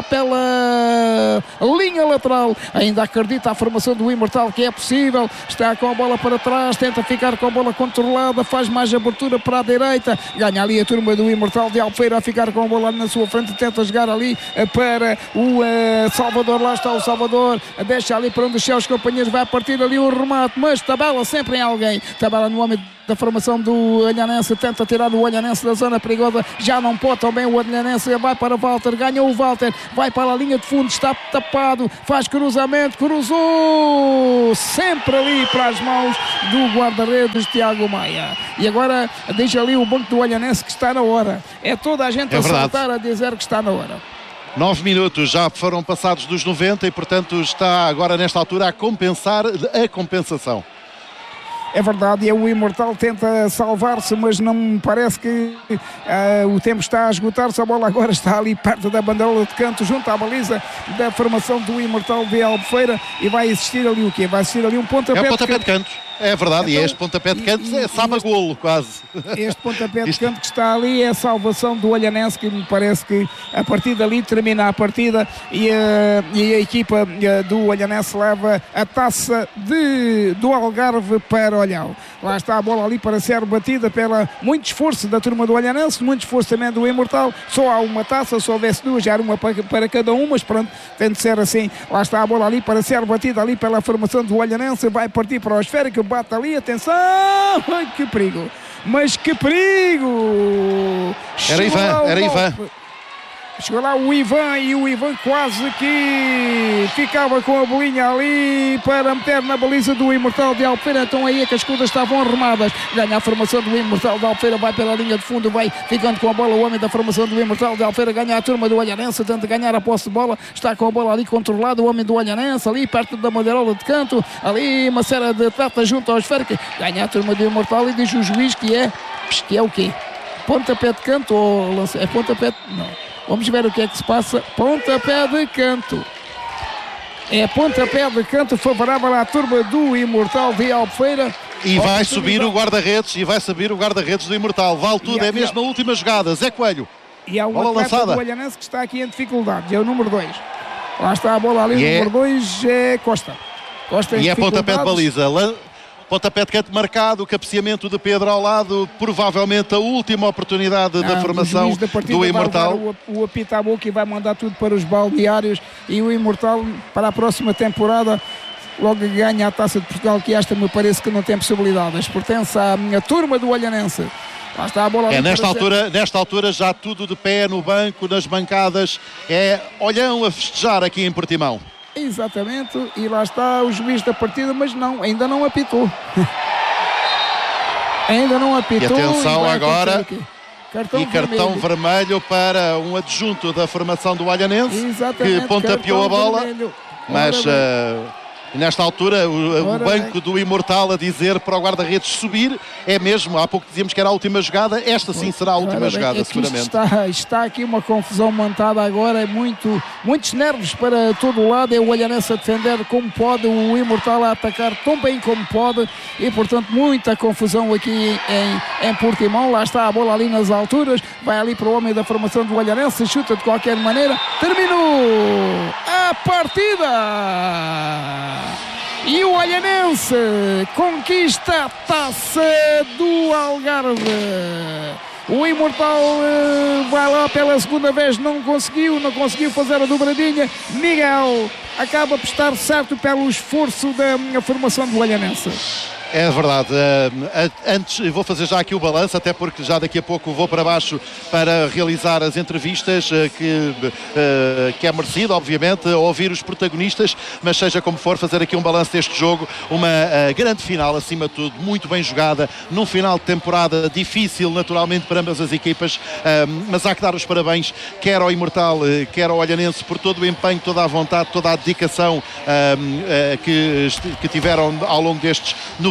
pela linha lateral, ainda acredita a formação do Imortal que é possível, está com a bola para trás, tenta ficar com a bola controlada, faz mais abertura para a direita, ganha ali a turma do Imortal de Albufeira a ficar com a bola na sua frente, tenta jogar ali para o uh, Salvador, lá está o Salvador, deixa ali para onde os companheiros, vai partir ali o remate, mas tabela sempre em alguém, tabela no homem da formação do Olhanense, tenta tirar o Olhanense da zona perigosa, já não pode também o Olhanense, vai para o Walter, ganhou o Walter, vai para a linha de fundo, está tapado, faz cruzamento, cruzou sempre ali para as mãos do guarda-redes Tiago Maia, e agora deixa ali o banco do Olhanense que está na hora, é toda a gente é a verdade. saltar a dizer que está na hora. Nove minutos já foram passados dos noventa e portanto está agora nesta altura a compensar a compensação. É verdade, e o Imortal tenta salvar-se, mas não me parece que uh, o tempo está a esgotar-se. A bola agora está ali perto da banderola de canto, junto à baliza da formação do Imortal de Albufeira, e vai existir ali o quê? Vai existir ali um pontapé, é um pontapé de canto. De canto. É verdade, então, e este pontapé de canto é sabe-golo quase. Este pontapé de canto que está ali é a salvação do Olhanense, que me parece que a partir dali termina a partida e a, e a equipa do Olhanense leva a taça de, do Algarve para Olhão. Lá está a bola ali para ser batida pela muito esforço da turma do Olhanense, muito esforço também do Imortal. Só há uma taça, se houvesse duas, já era uma para, para cada um, mas pronto, tem de ser assim. Lá está a bola ali para ser batida ali pela formação do Olhanense, vai partir para o esférico, bate ali, atenção, ai, que perigo, mas que perigo, era Ivan, era Ivan. Chegou lá o Ivan e o Ivan quase que ficava com a bolinha ali para meter na baliza do Imortal de Albufeira. Então aí é que as coisas estavam arrumadas. Ganha a formação do Imortal de Albufeira, vai pela linha de fundo, vai ficando com a bola o homem da formação do Imortal de Albufeira, ganha a turma do Olhanense, tenta ganhar a posse de bola, está com a bola ali controlado o homem do Olhanense, ali perto da bandeirola de canto, ali uma série de atletas junto ao esférico, ganha a turma do Imortal e diz o juiz que é, que é o quê? Pontapé de canto ou lance... é pontapé de... não. Vamos ver o que é que se passa. Pontapé de canto. É pontapé de canto favorável à turma do Imortal de Albufeira. E vai subir o guarda-redes, e vai subir o guarda-redes do Imortal. Vale tudo, é mesmo a última jogada. Zé Coelho. E há um bola atleta lançada do Olhanense que está aqui em dificuldades. É o número dois. Lá está a bola ali, o número dois é Costa. Costa e é pontapé de baliza. Pontapé de canto marcado, o cabeceamento de Pedro ao lado, provavelmente a última oportunidade não, da formação do Imortal. O, o apito à boca e vai mandar tudo para os balneários, e o Imortal para a próxima temporada logo ganha a Taça de Portugal, que esta me parece que não tem possibilidades. Pertence à minha turma do Olhanense. Lá está a bola. É, nesta altura, nesta altura já tudo de pé no banco, nas bancadas, é Olhão a festejar aqui em Portimão. Exatamente, e lá está o juiz da partida, mas não, ainda não apitou. ainda não apitou. E atenção e agora, cartão e cartão vermelho. vermelho para um adjunto da formação do Olhanense, exatamente, que pontapeou a bola, vermelho. mas uh, nesta altura o, o banco bem. do Imortal a dizer para o guarda-redes subir, é mesmo, há pouco dizíamos que era a última jogada, esta sim será a última jogada, é seguramente. Está, está aqui uma confusão montada agora, é muito, muitos nervos para todo o lado, é o Olhanense a defender como pode, o Imortal a atacar tão bem como pode, e portanto muita confusão aqui em, em Portimão. Lá está a bola ali nas alturas, vai ali para o homem da formação do Olhanense, chuta de qualquer maneira, terminou a partida! E o Olhanense conquista a taça do Algarve. O Imortal uh, vai lá pela segunda vez, não conseguiu, não conseguiu fazer a dobradinha. Miguel acaba por estar certo pelo esforço da formação do Olhanense. É verdade, uh, antes vou fazer já aqui o balanço, até porque já daqui a pouco vou para baixo para realizar as entrevistas, uh, que, uh, que é merecido, obviamente, ouvir os protagonistas, mas seja como for, fazer aqui um balanço deste jogo, uma uh, grande final, acima de tudo, muito bem jogada, num final de temporada difícil, naturalmente, para ambas as equipas, uh, mas há que dar os parabéns, quer ao Imortal, uh, quer ao Olhanense, por todo o empenho, toda a vontade, toda a dedicação uh, uh, que, que tiveram ao longo destes noventa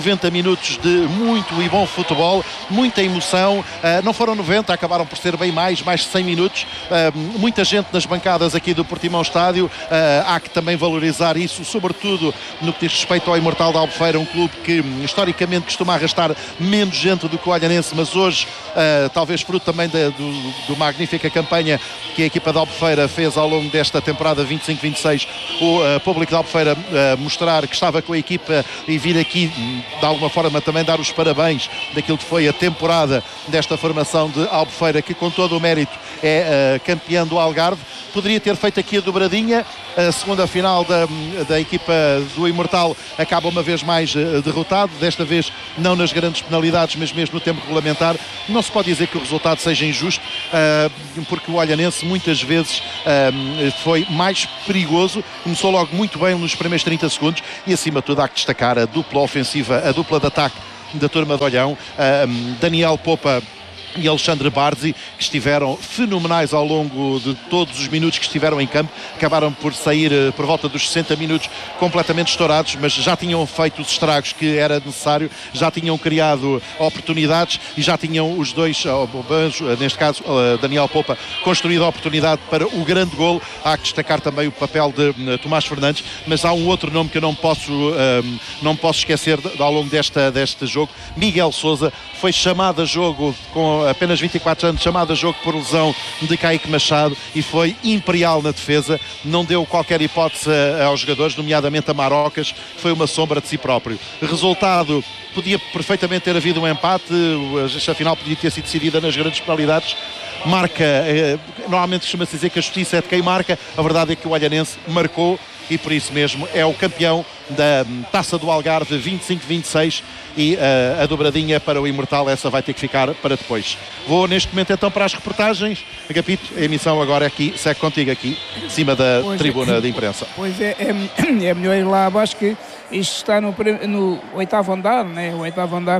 noventa minutos de muito e bom futebol, muita emoção, uh, não foram noventa, acabaram por ser bem mais, mais de cem minutos, uh, muita gente nas bancadas aqui do Portimão Estádio, uh, há que também valorizar isso, sobretudo no que diz respeito ao Imortal da Albufeira, um clube que historicamente costuma arrastar menos gente do que o Olhanense, mas hoje, uh, talvez fruto também da do, do magnífica campanha que a equipa da Albufeira fez ao longo desta temporada vinte e cinco vinte e seis, o uh, público da Albufeira uh, mostrar que estava com a equipa e vir aqui de alguma forma também dar os parabéns daquilo que foi a temporada desta formação de Albufeira, que com todo o mérito é uh, campeã do Algarve. Poderia ter feito aqui a dobradinha, a segunda final da, da equipa do Imortal acaba uma vez mais uh, derrotado, desta vez não nas grandes penalidades, mas mesmo no tempo regulamentar. Não se pode dizer que o resultado seja injusto, uh, porque o Olhanense muitas vezes uh, foi mais perigoso, começou logo muito bem nos primeiros trinta segundos e acima de tudo há que destacar a dupla ofensiva, a dupla de ataque da turma de Olhão, uh, Daniel Popa e Alexandre Barzi, que estiveram fenomenais ao longo de todos os minutos que estiveram em campo. Acabaram por sair uh, por volta dos sessenta minutos completamente estourados, mas já tinham feito os estragos que era necessário, já tinham criado oportunidades e já tinham os dois, uh, Banjo, uh, neste caso uh, Daniel Popa, construído a oportunidade para o grande golo. Há que destacar também o papel de uh, Tomás Fernandes, mas há um outro nome que eu não posso, uh, não posso esquecer de, de, ao longo desta, deste jogo. Miguel Sousa foi chamado a jogo com apenas vinte e quatro anos, chamado a jogo por lesão de Caíque Machado e foi imperial na defesa, não deu qualquer hipótese aos jogadores, nomeadamente a Marocas, foi uma sombra de si próprio. Resultado, podia perfeitamente ter havido um empate, esta final podia ter sido decidida nas grandes penalidades. Marca, eh, normalmente costuma-se dizer que a justiça é de quem marca, a verdade é que o Olhanense marcou e por isso mesmo é o campeão da Taça do Algarve vinte e cinco vinte e seis e uh, a dobradinha para o Imortal, essa vai ter que ficar para depois. Vou neste momento então para as reportagens. Agapito, a emissão agora é aqui, segue contigo aqui, em cima da pois tribuna é, de imprensa. Pois é, é, é melhor ir lá abaixo, que isto está no, no oitavo andar, né? O oitavo andar,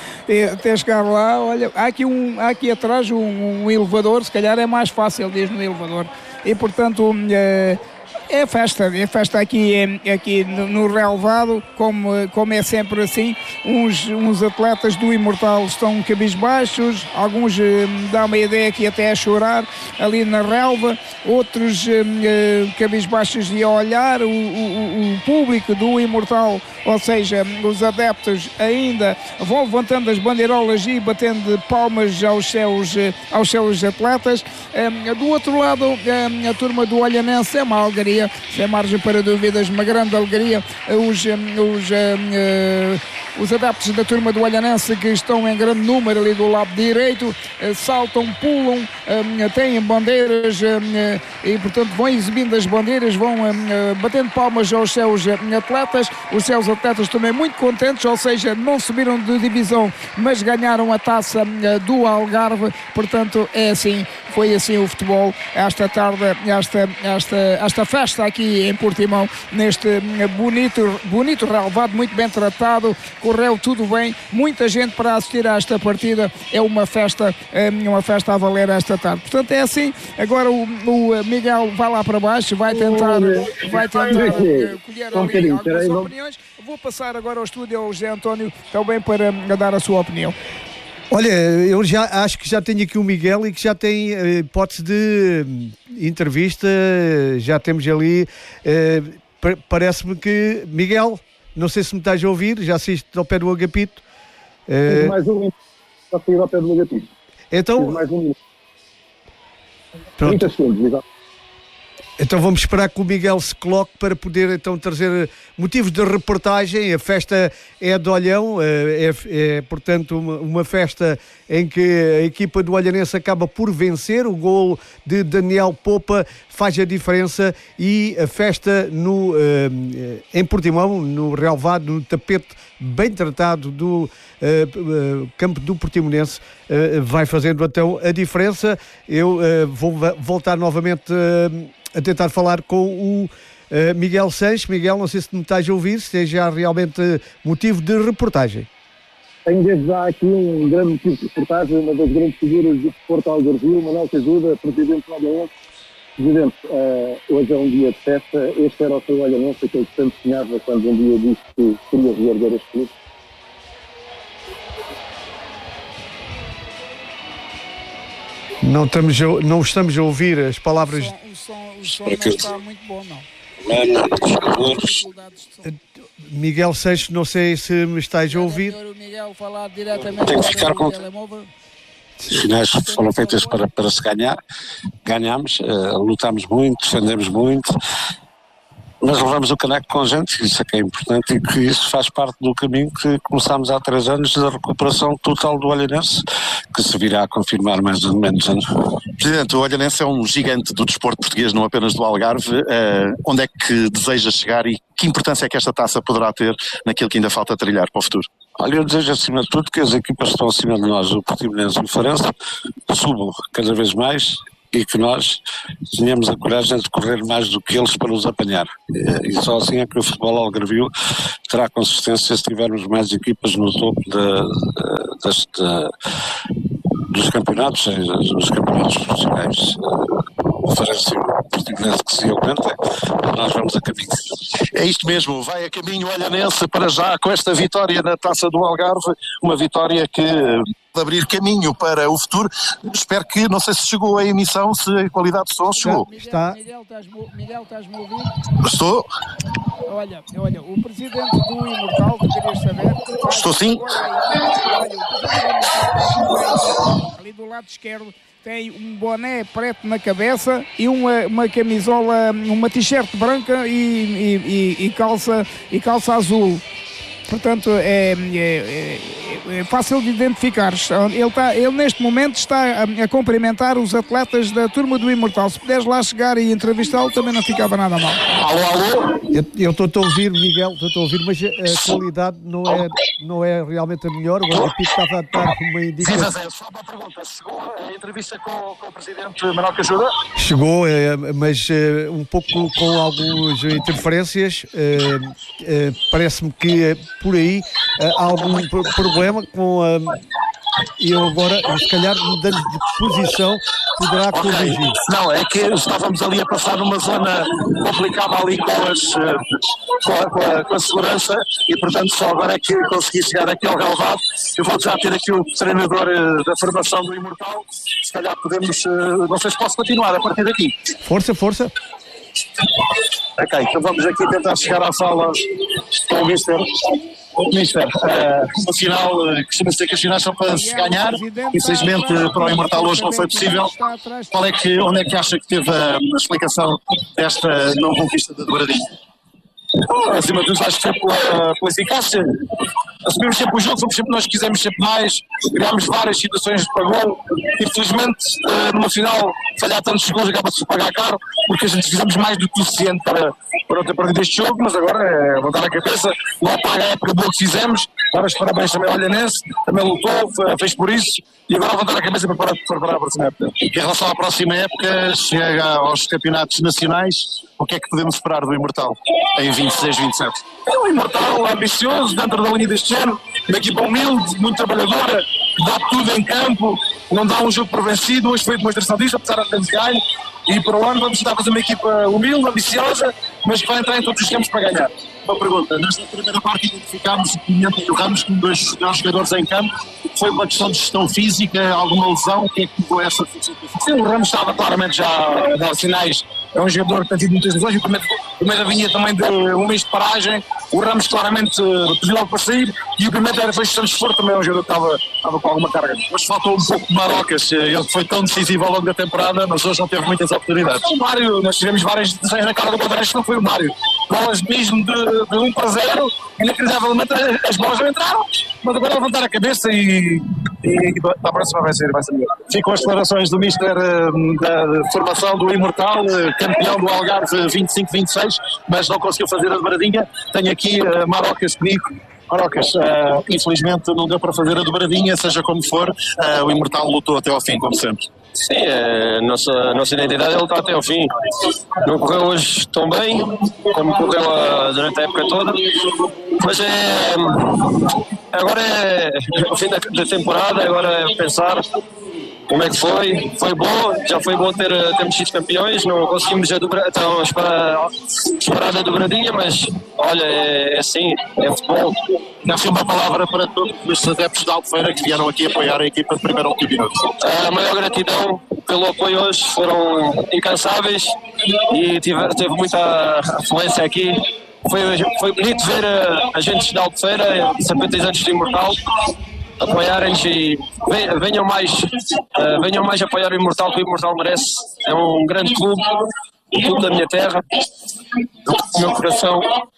até chegar lá, olha, há aqui, um, há aqui atrás um, um elevador, se calhar é mais fácil desde no elevador, e portanto... É, É festa, é festa aqui, é, aqui no, no relevado, como, como é sempre assim. Uns, uns atletas do Imortal estão cabisbaixos, alguns eh, dá uma ideia que até a chorar ali na relva, outros eh, cabisbaixos e a olhar. O, o, o público do Imortal, ou seja, os adeptos, ainda vão levantando as bandeirolas e batendo palmas aos seus, aos seus atletas. Eh, do outro lado, eh, a turma do Olhanense é uma alegria, sem margem para dúvidas, uma grande alegria. Os, os, uh, os adeptos da turma do Olhanense, que estão em grande número ali do lado direito, uh, saltam, pulam, uh, têm bandeiras uh, e portanto vão exibindo as bandeiras, vão uh, batendo palmas aos seus atletas. Os seus atletas também muito contentes, ou seja, não subiram de divisão, mas ganharam a taça uh, do Algarve. Portanto é assim, foi assim o futebol esta tarde, esta, esta, esta festa aqui em Portimão, neste bonito, bonito relevado, muito bem tratado, correu tudo bem, muita gente para assistir a esta partida, é uma festa, uma festa a valer esta tarde. Portanto é assim, agora o, o Miguel vai lá para baixo, vai tentar, vai tentar uh, colher ali algumas opiniões. Vou passar agora ao estúdio ao José António também para dar a sua opinião. Olha, eu já acho que já tenho aqui o Miguel e que já tem uh, hipótese de entrevista, já temos ali, uh, pa- parece-me que, Miguel, não sei se me estás a ouvir, já assiste ao pé do Agapito. Uh, mais um minuto para sair ao pé do Agapito. Então, mais um minuto. Pronto. trinta segundos, exato. Então vamos esperar que o Miguel se coloque para poder então trazer motivos de reportagem. A festa é de Olhão, é, é portanto uma, uma festa em que a equipa do Olhanense acaba por vencer. O gol de Daniel Popa faz a diferença e a festa no, em Portimão, no relevado, no tapete bem tratado do uh, uh, campo do Portimonense, uh, vai fazendo então a diferença. Eu uh, vou voltar novamente uh, a tentar falar com o uh, Miguel Sanches. Miguel, não sei se me estás a ouvir, se é já realmente motivo de reportagem. Tenho desde já aqui um grande motivo de reportagem, uma das grandes figuras do Porto Algarvio, Manuel Cajuda, presidente do Olhanense. Presidente, uh, hoje é um dia de festa, este era o seu Olhanense, aquele que tanto sonhava quando um dia disse que queria reerguer este clube. Não estamos a, não estamos a ouvir as palavras. O som, o som, o som não está muito bom, não. Miguel Seixas, não sei se me estás a ouvir. Tem que ficar com... As finais foram feitas para, para se ganhar. Ganhámos, uh, lutámos muito, defendemos muito, mas levamos o caneco com gente, isso é que é importante, e que isso faz parte do caminho que começámos há três anos da recuperação total do Olhanense, que se virá a confirmar mais ou menos anos. Presidente, o Olhanense é um gigante do desporto português, não apenas do Algarve. Uh, onde é que deseja chegar e que importância é que esta taça poderá ter naquilo que ainda falta trilhar para o futuro? Olha, eu desejo acima de tudo que as equipas que estão acima de nós, o Portimonense e o Farense, subam cada vez mais e que nós tenhamos a coragem de correr mais do que eles para nos apanhar. E só assim é que o futebol algarvio terá consistência se tivermos mais equipas no topo de, de, de, dos campeonatos, dos campeonatos profissionais. O Farense e o Portimonense que se aumenta, nós vamos a caminho. É isto mesmo, vai a caminho Olhanense para já com esta vitória na Taça do Algarve, uma vitória que abrir caminho para o futuro. Espero que, não sei se chegou a emissão, se a qualidade de som chegou. Miguel, está. Miguel, estás-me Miguel, estás-me a ouvir? Estou? Olha, olha, o presidente do Imortal, tu querias saber? Estou sim. Olha, o presidente do Imortal, ali do lado esquerdo, tem um boné preto na cabeça e uma, uma camisola, uma t-shirt branca e, e, e, e, calça, e calça azul. Portanto, é, é, é fácil de identificar. Ele, está, ele neste momento está a, a cumprimentar os atletas da turma do Imortal. Se puderes lá chegar e entrevistá-lo, também não ficava nada mal. Alô, alô? Eu estou a ouvir, Miguel, estou a ouvir, mas a qualidade não é, não é realmente a melhor. O Pito estava a dar uma indicação. Sim, só uma pergunta. Chegou a entrevista com, com o presidente Manuel Cajuda? Chegou, mas um pouco com algumas interferências. Parece-me que por aí há algum problema com a... E eu agora, se calhar, mudando de posição, poderá okay. corrigir. Não, é que estávamos ali a passar numa zona complicada ali com, as, com, a, com, a, com a segurança e, portanto, só agora é que consegui chegar aqui ao relevado. Eu vou já ter aqui o treinador da formação do Imortal. Se calhar podemos, não sei se posso continuar a partir daqui. Força, força. Ok, então vamos aqui tentar chegar à sala com o Mister. Mister, uh, no final, uh, costuma ser que as finais são para se ganhar. Infelizmente, para o Imortal hoje não foi possível. Qual é que, onde é que acha que teve a, a explicação desta não conquista da Douradinha? Oh, acima de tudo, acho que foi pela, pela eficácia. Assumimos sempre o jogo, fomos sempre nós que quisemos sempre mais, criámos várias situações para gol. Infelizmente, numa final, falhar tantos gols acaba-se a pagar caro, porque a gente fizemos mais do que o suficiente para, para ter perdido este jogo, mas agora é voltar a cabeça, não paga a época boa que fizemos. Dar os parabéns também ao Olhanense, também lutou, fez por isso, e agora voltar a cabeça para preparar, para preparar a próxima época. E em relação à próxima época, chega aos campeonatos nacionais, o que é que podemos esperar do Imortal em vinte e seis, vinte e sete? É um Imortal ambicioso, dentro da linha deste ano, uma equipa humilde, muito trabalhadora, dá tudo em campo, não dá um jogo por vencido. Hoje foi demonstração disso, apesar de termos ganho, e para o ano vamos tentar fazer uma equipa humilde, ambiciosa, mas que vai entrar em todos os campos para ganhar. Uma pergunta, nesta primeira parte identificámos o Pimenta e o Ramos como dois jogadores em campo. Foi uma questão de gestão física, alguma lesão? O que é que levou a essa função? Sim, o Ramos estava claramente já a dar sinais. É um jogador que tem tido muitas lesões. O Pimenta vinha também de um mês de paragem. O Ramos claramente pediu logo para sair. E o Pimenta era fez gestão de esforço, também é um jogador que estava, estava com alguma carga. Mas faltou um pouco de Marocas. Ele foi tão decisivo ao longo da temporada, mas hoje não teve muitas oportunidades. O Mário, nós tivemos várias decisões na cara do Guadarés que não foi o Mário. Bolas mesmo de, de um para zero, inacreditavelmente as bolas não entraram, mas agora levantar a cabeça e, e a próxima vai ser, vai ser melhor. Ficam as declarações do Mister uh, da formação do Imortal, uh, campeão do Algarve vinte e cinco vinte e seis, mas não conseguiu fazer a dobradinha. Tenho aqui uh, Marocas comigo. Marocas, uh, infelizmente não deu para fazer a dobradinha, seja como for, uh, o Imortal lutou até ao fim, como sempre. Sim, a nossa, a nossa identidade ele está até ao fim. Não correu hoje tão bem como correu a, durante a época toda, mas é, agora é o fim da, da temporada, agora é pensar como é que foi. Foi bom, já foi bom ter, termos sido campeões, não conseguimos a dobra, então, esperar, esperar a dobradinha, mas olha, é, é assim, é futebol. Deve ser uma palavra para todos os adeptos da Albufeira que vieram aqui apoiar a equipa de primeiro ao último minuto. A maior gratidão pelo apoio hoje, foram incansáveis e tive, teve muita afluência aqui. Foi, foi bonito ver uh, agentes da Albufeira, simpatizantes do Imortal, apoiarem-nos e venham mais, uh, venham mais apoiar o Imortal, que o Imortal merece. É um grande clube, o clube da minha terra, do meu coração.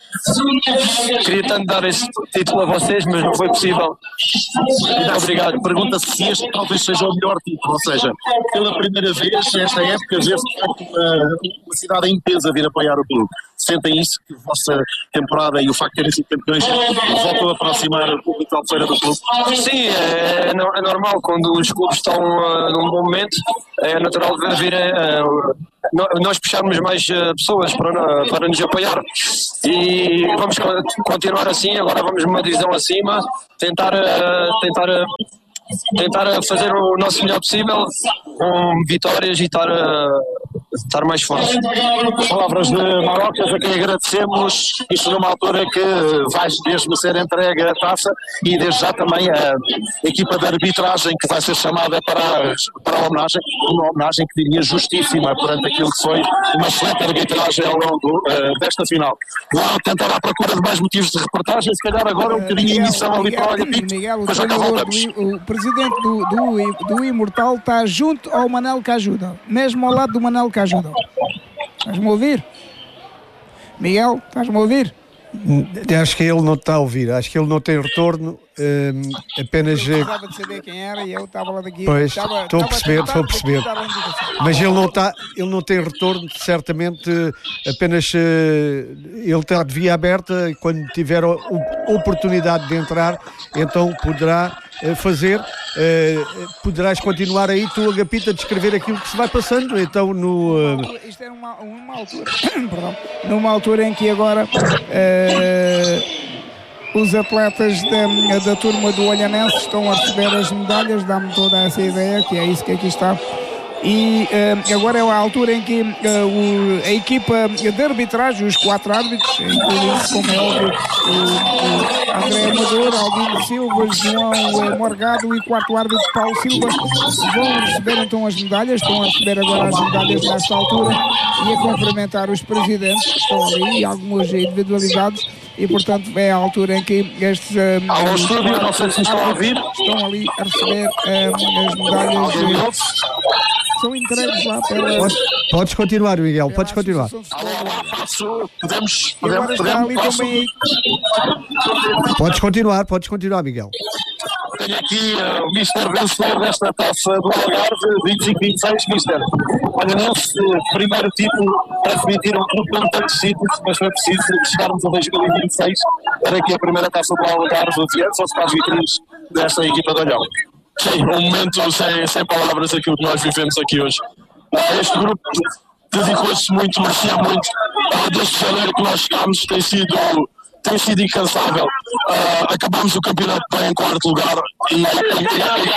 Queria tanto dar esse título a vocês, mas não foi possível. Muito obrigado. Pergunta-se se este talvez seja o melhor título, ou seja, pela primeira vez nesta época vê-se uma, uma cidade em peso a vir apoiar o clube. Sentem isso, que a vossa temporada e o facto de terem sido campeões voltam a aproximar o público da Albufeira do clube? Sim, é, é normal, quando os clubes estão uh, num bom momento, é natural de vir uh, nós puxarmos mais uh, pessoas para, para nos apoiar. E vamos continuar assim, agora vamos numa divisão acima, tentar, uh, tentar, uh, tentar fazer o nosso melhor possível, com vitórias e estar, uh, estar mais fortes. Palavras de Marocas, a quem agradecemos, isto numa altura que vai mesmo ser entregue a taça e desde já também a equipa de arbitragem que vai ser chamada para a, para a homenagem, uma homenagem que diria justíssima perante aquilo que foi uma excelente arbitragem ao longo uh, desta final. Vou tentar à procura de mais motivos de reportagem, se calhar agora um bocadinho de emissão ali para o Olha Pinto, mas já cá voltamos. O presidente do, do, do Imortal está junto ao Manel Cajuda, mesmo ao lado do Manel Cajuda. Estás-me a ouvir? Miguel, estás-me a ouvir? Acho que ele não está a ouvir, acho que ele não tem retorno, um, apenas... Eu precisava de saber quem era e eu estava lá daqui. Pois, estava, estou a perceber, estou a perceber. Mas ele não, está, ele não tem retorno, certamente, apenas uh, ele está de via aberta e quando tiver a oportunidade de entrar, então poderá uh, fazer, uh, poderás continuar aí tu, Agapito, a descrever aquilo que se vai passando, então no... Uh... Isto é uma, uma altura, perdão, numa altura em que agora... Uh, os atletas da, da turma do Olhanense estão a receber as medalhas, dá-me toda essa ideia, que é isso que aqui está. E uh, agora é a altura em que uh, o, a equipa de arbitragem, os quatro árbitros, incluindo, como é óbvio, o, o André Amador, Albino Silva, João Morgado e quarto árbitro Paulo Silva, vão receber então as medalhas, estão a receber agora as medalhas nesta altura e a cumprimentar os presidentes que estão ali, algumas individualidades. E portanto é a altura em que estes um, Alô, estúdio, não sei se estão a ouvir. Estão ali a receber um, as medalhas uh, são entregues lá pela... Podes, podes continuar, Miguel, podes continuar. Alô, podemos, podemos, podemos posso... Podes continuar, podes continuar, Miguel. Tenho aqui uh, o mister vencedor desta taça do Algarve, vinte e cinco vinte e seis, mister. Olha, nosso primeiro título para admitir um clube com tantos títulos, mas foi preciso chegarmos a dois mil e vinte e seis para que a primeira taça do Algarve fosse para as vitrines desta equipa de Olhão. Sim, um momento sem, sem palavras aquilo que nós vivemos aqui hoje. Este grupo dedicou-se muito, merecia muito. Desde janeiro que nós chegámos tem sido... tem sido incansável. Uh, acabamos o campeonato bem em quarto lugar e, e, e,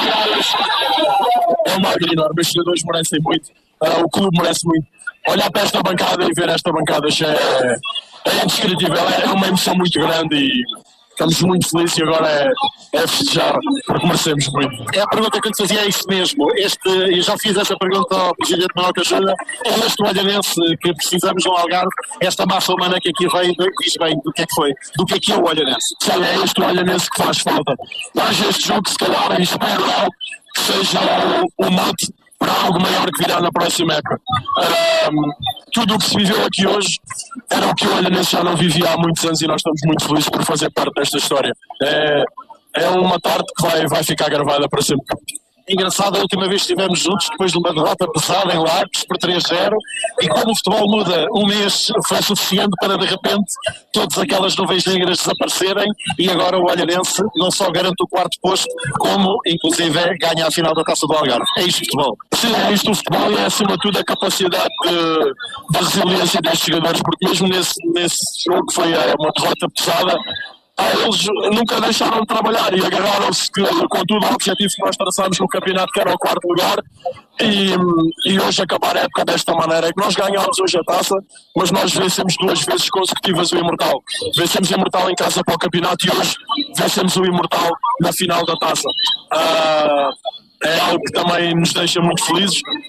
e é uma alegria enorme. Os jogadores merecem muito, uh, o clube merece muito. Olhar para esta bancada e ver esta bancada é, é indescritível, é uma emoção muito grande e estamos muito felizes e agora é, é festejar, porque merecemos muito. É a pergunta que eu te fazia, é isso mesmo. Este, eu já fiz esta pergunta ao presidente Manuel Cajuda. É este Olhanense que precisamos no Algarve, esta massa humana que aqui veio, diz bem do que é que foi, do que é que é o Olhanense. Sim, é este Olhanense que faz falta. Mas este jogo, se calhar, espero que seja o, o mote para algo maior que virá na próxima época. Um, tudo o que se viveu aqui hoje era o que o Olhanense já não vivia há muitos anos e nós estamos muito felizes por fazer parte desta história. É, é uma tarde que vai, vai ficar gravada para sempre. Engraçado, a última vez que estivemos juntos, depois de uma derrota pesada em Lagos por três a zero, e como o futebol muda, um mês foi suficiente para de repente todas aquelas nuvens negras desaparecerem e agora o Olhanense não só garante o quarto posto, como inclusive ganha a final da Taça do Algarve. É isto o futebol. Sim, é isto o futebol e é acima de tudo a capacidade de, de resiliência destes jogadores, porque mesmo nesse, nesse jogo que foi uma derrota pesada, eles nunca deixaram de trabalhar e agarraram-se com tudo o objetivo que nós traçámos no campeonato, que era o quarto lugar, e, e hoje acabar a época desta maneira. É que nós ganhámos hoje a taça, mas nós vencemos duas vezes consecutivas o Imortal. Vencemos o Imortal em casa para o campeonato e hoje vencemos o Imortal na final da taça. Uh, é algo que também nos deixa muito felizes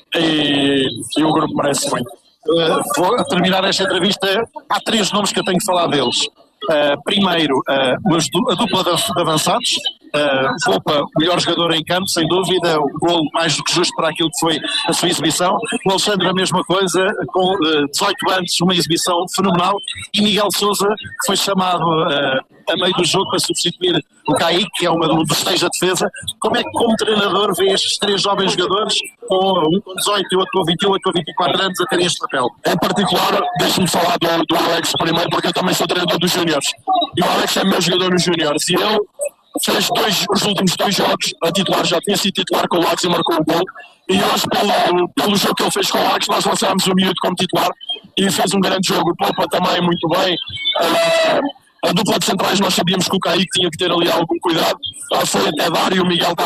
e, e o grupo merece muito. Uh, vou terminar esta entrevista. Há três nomes que eu tenho que falar deles. Uh, primeiro, uh, a dupla de avançados. Uh, Popa, o melhor jogador em campo, sem dúvida, o golo mais do que justo para aquilo que foi a sua exibição. O Alexandre, a mesma coisa, com uh, dezoito anos, uma exibição fenomenal. E Miguel Sousa, que foi chamado uh, a meio do jogo para substituir o Kaique, que é uma do, dos seis da defesa. Como é que, como treinador, vê estes três jovens jogadores, com um com dezoito e outro com vinte e oito ou vinte e quatro anos, a terem este papel? Em particular, deixe-me falar do, do Alex primeiro, porque eu também sou treinador dos júniores. E o Alex é meu jogador nos júniores. E ele fez dois, os últimos dois jogos a titular, já tinha sido titular com o Lax e marcou o gol. E hoje, pelo, pelo jogo que ele fez com o Lax, nós lançámos o miúdo como titular e fez um grande jogo. O Popa também, muito bem. Uh, a dupla de centrais, nós sabíamos que o Kaique tinha que ter ali algum cuidado. Uh, foi até dar e o Miguel estava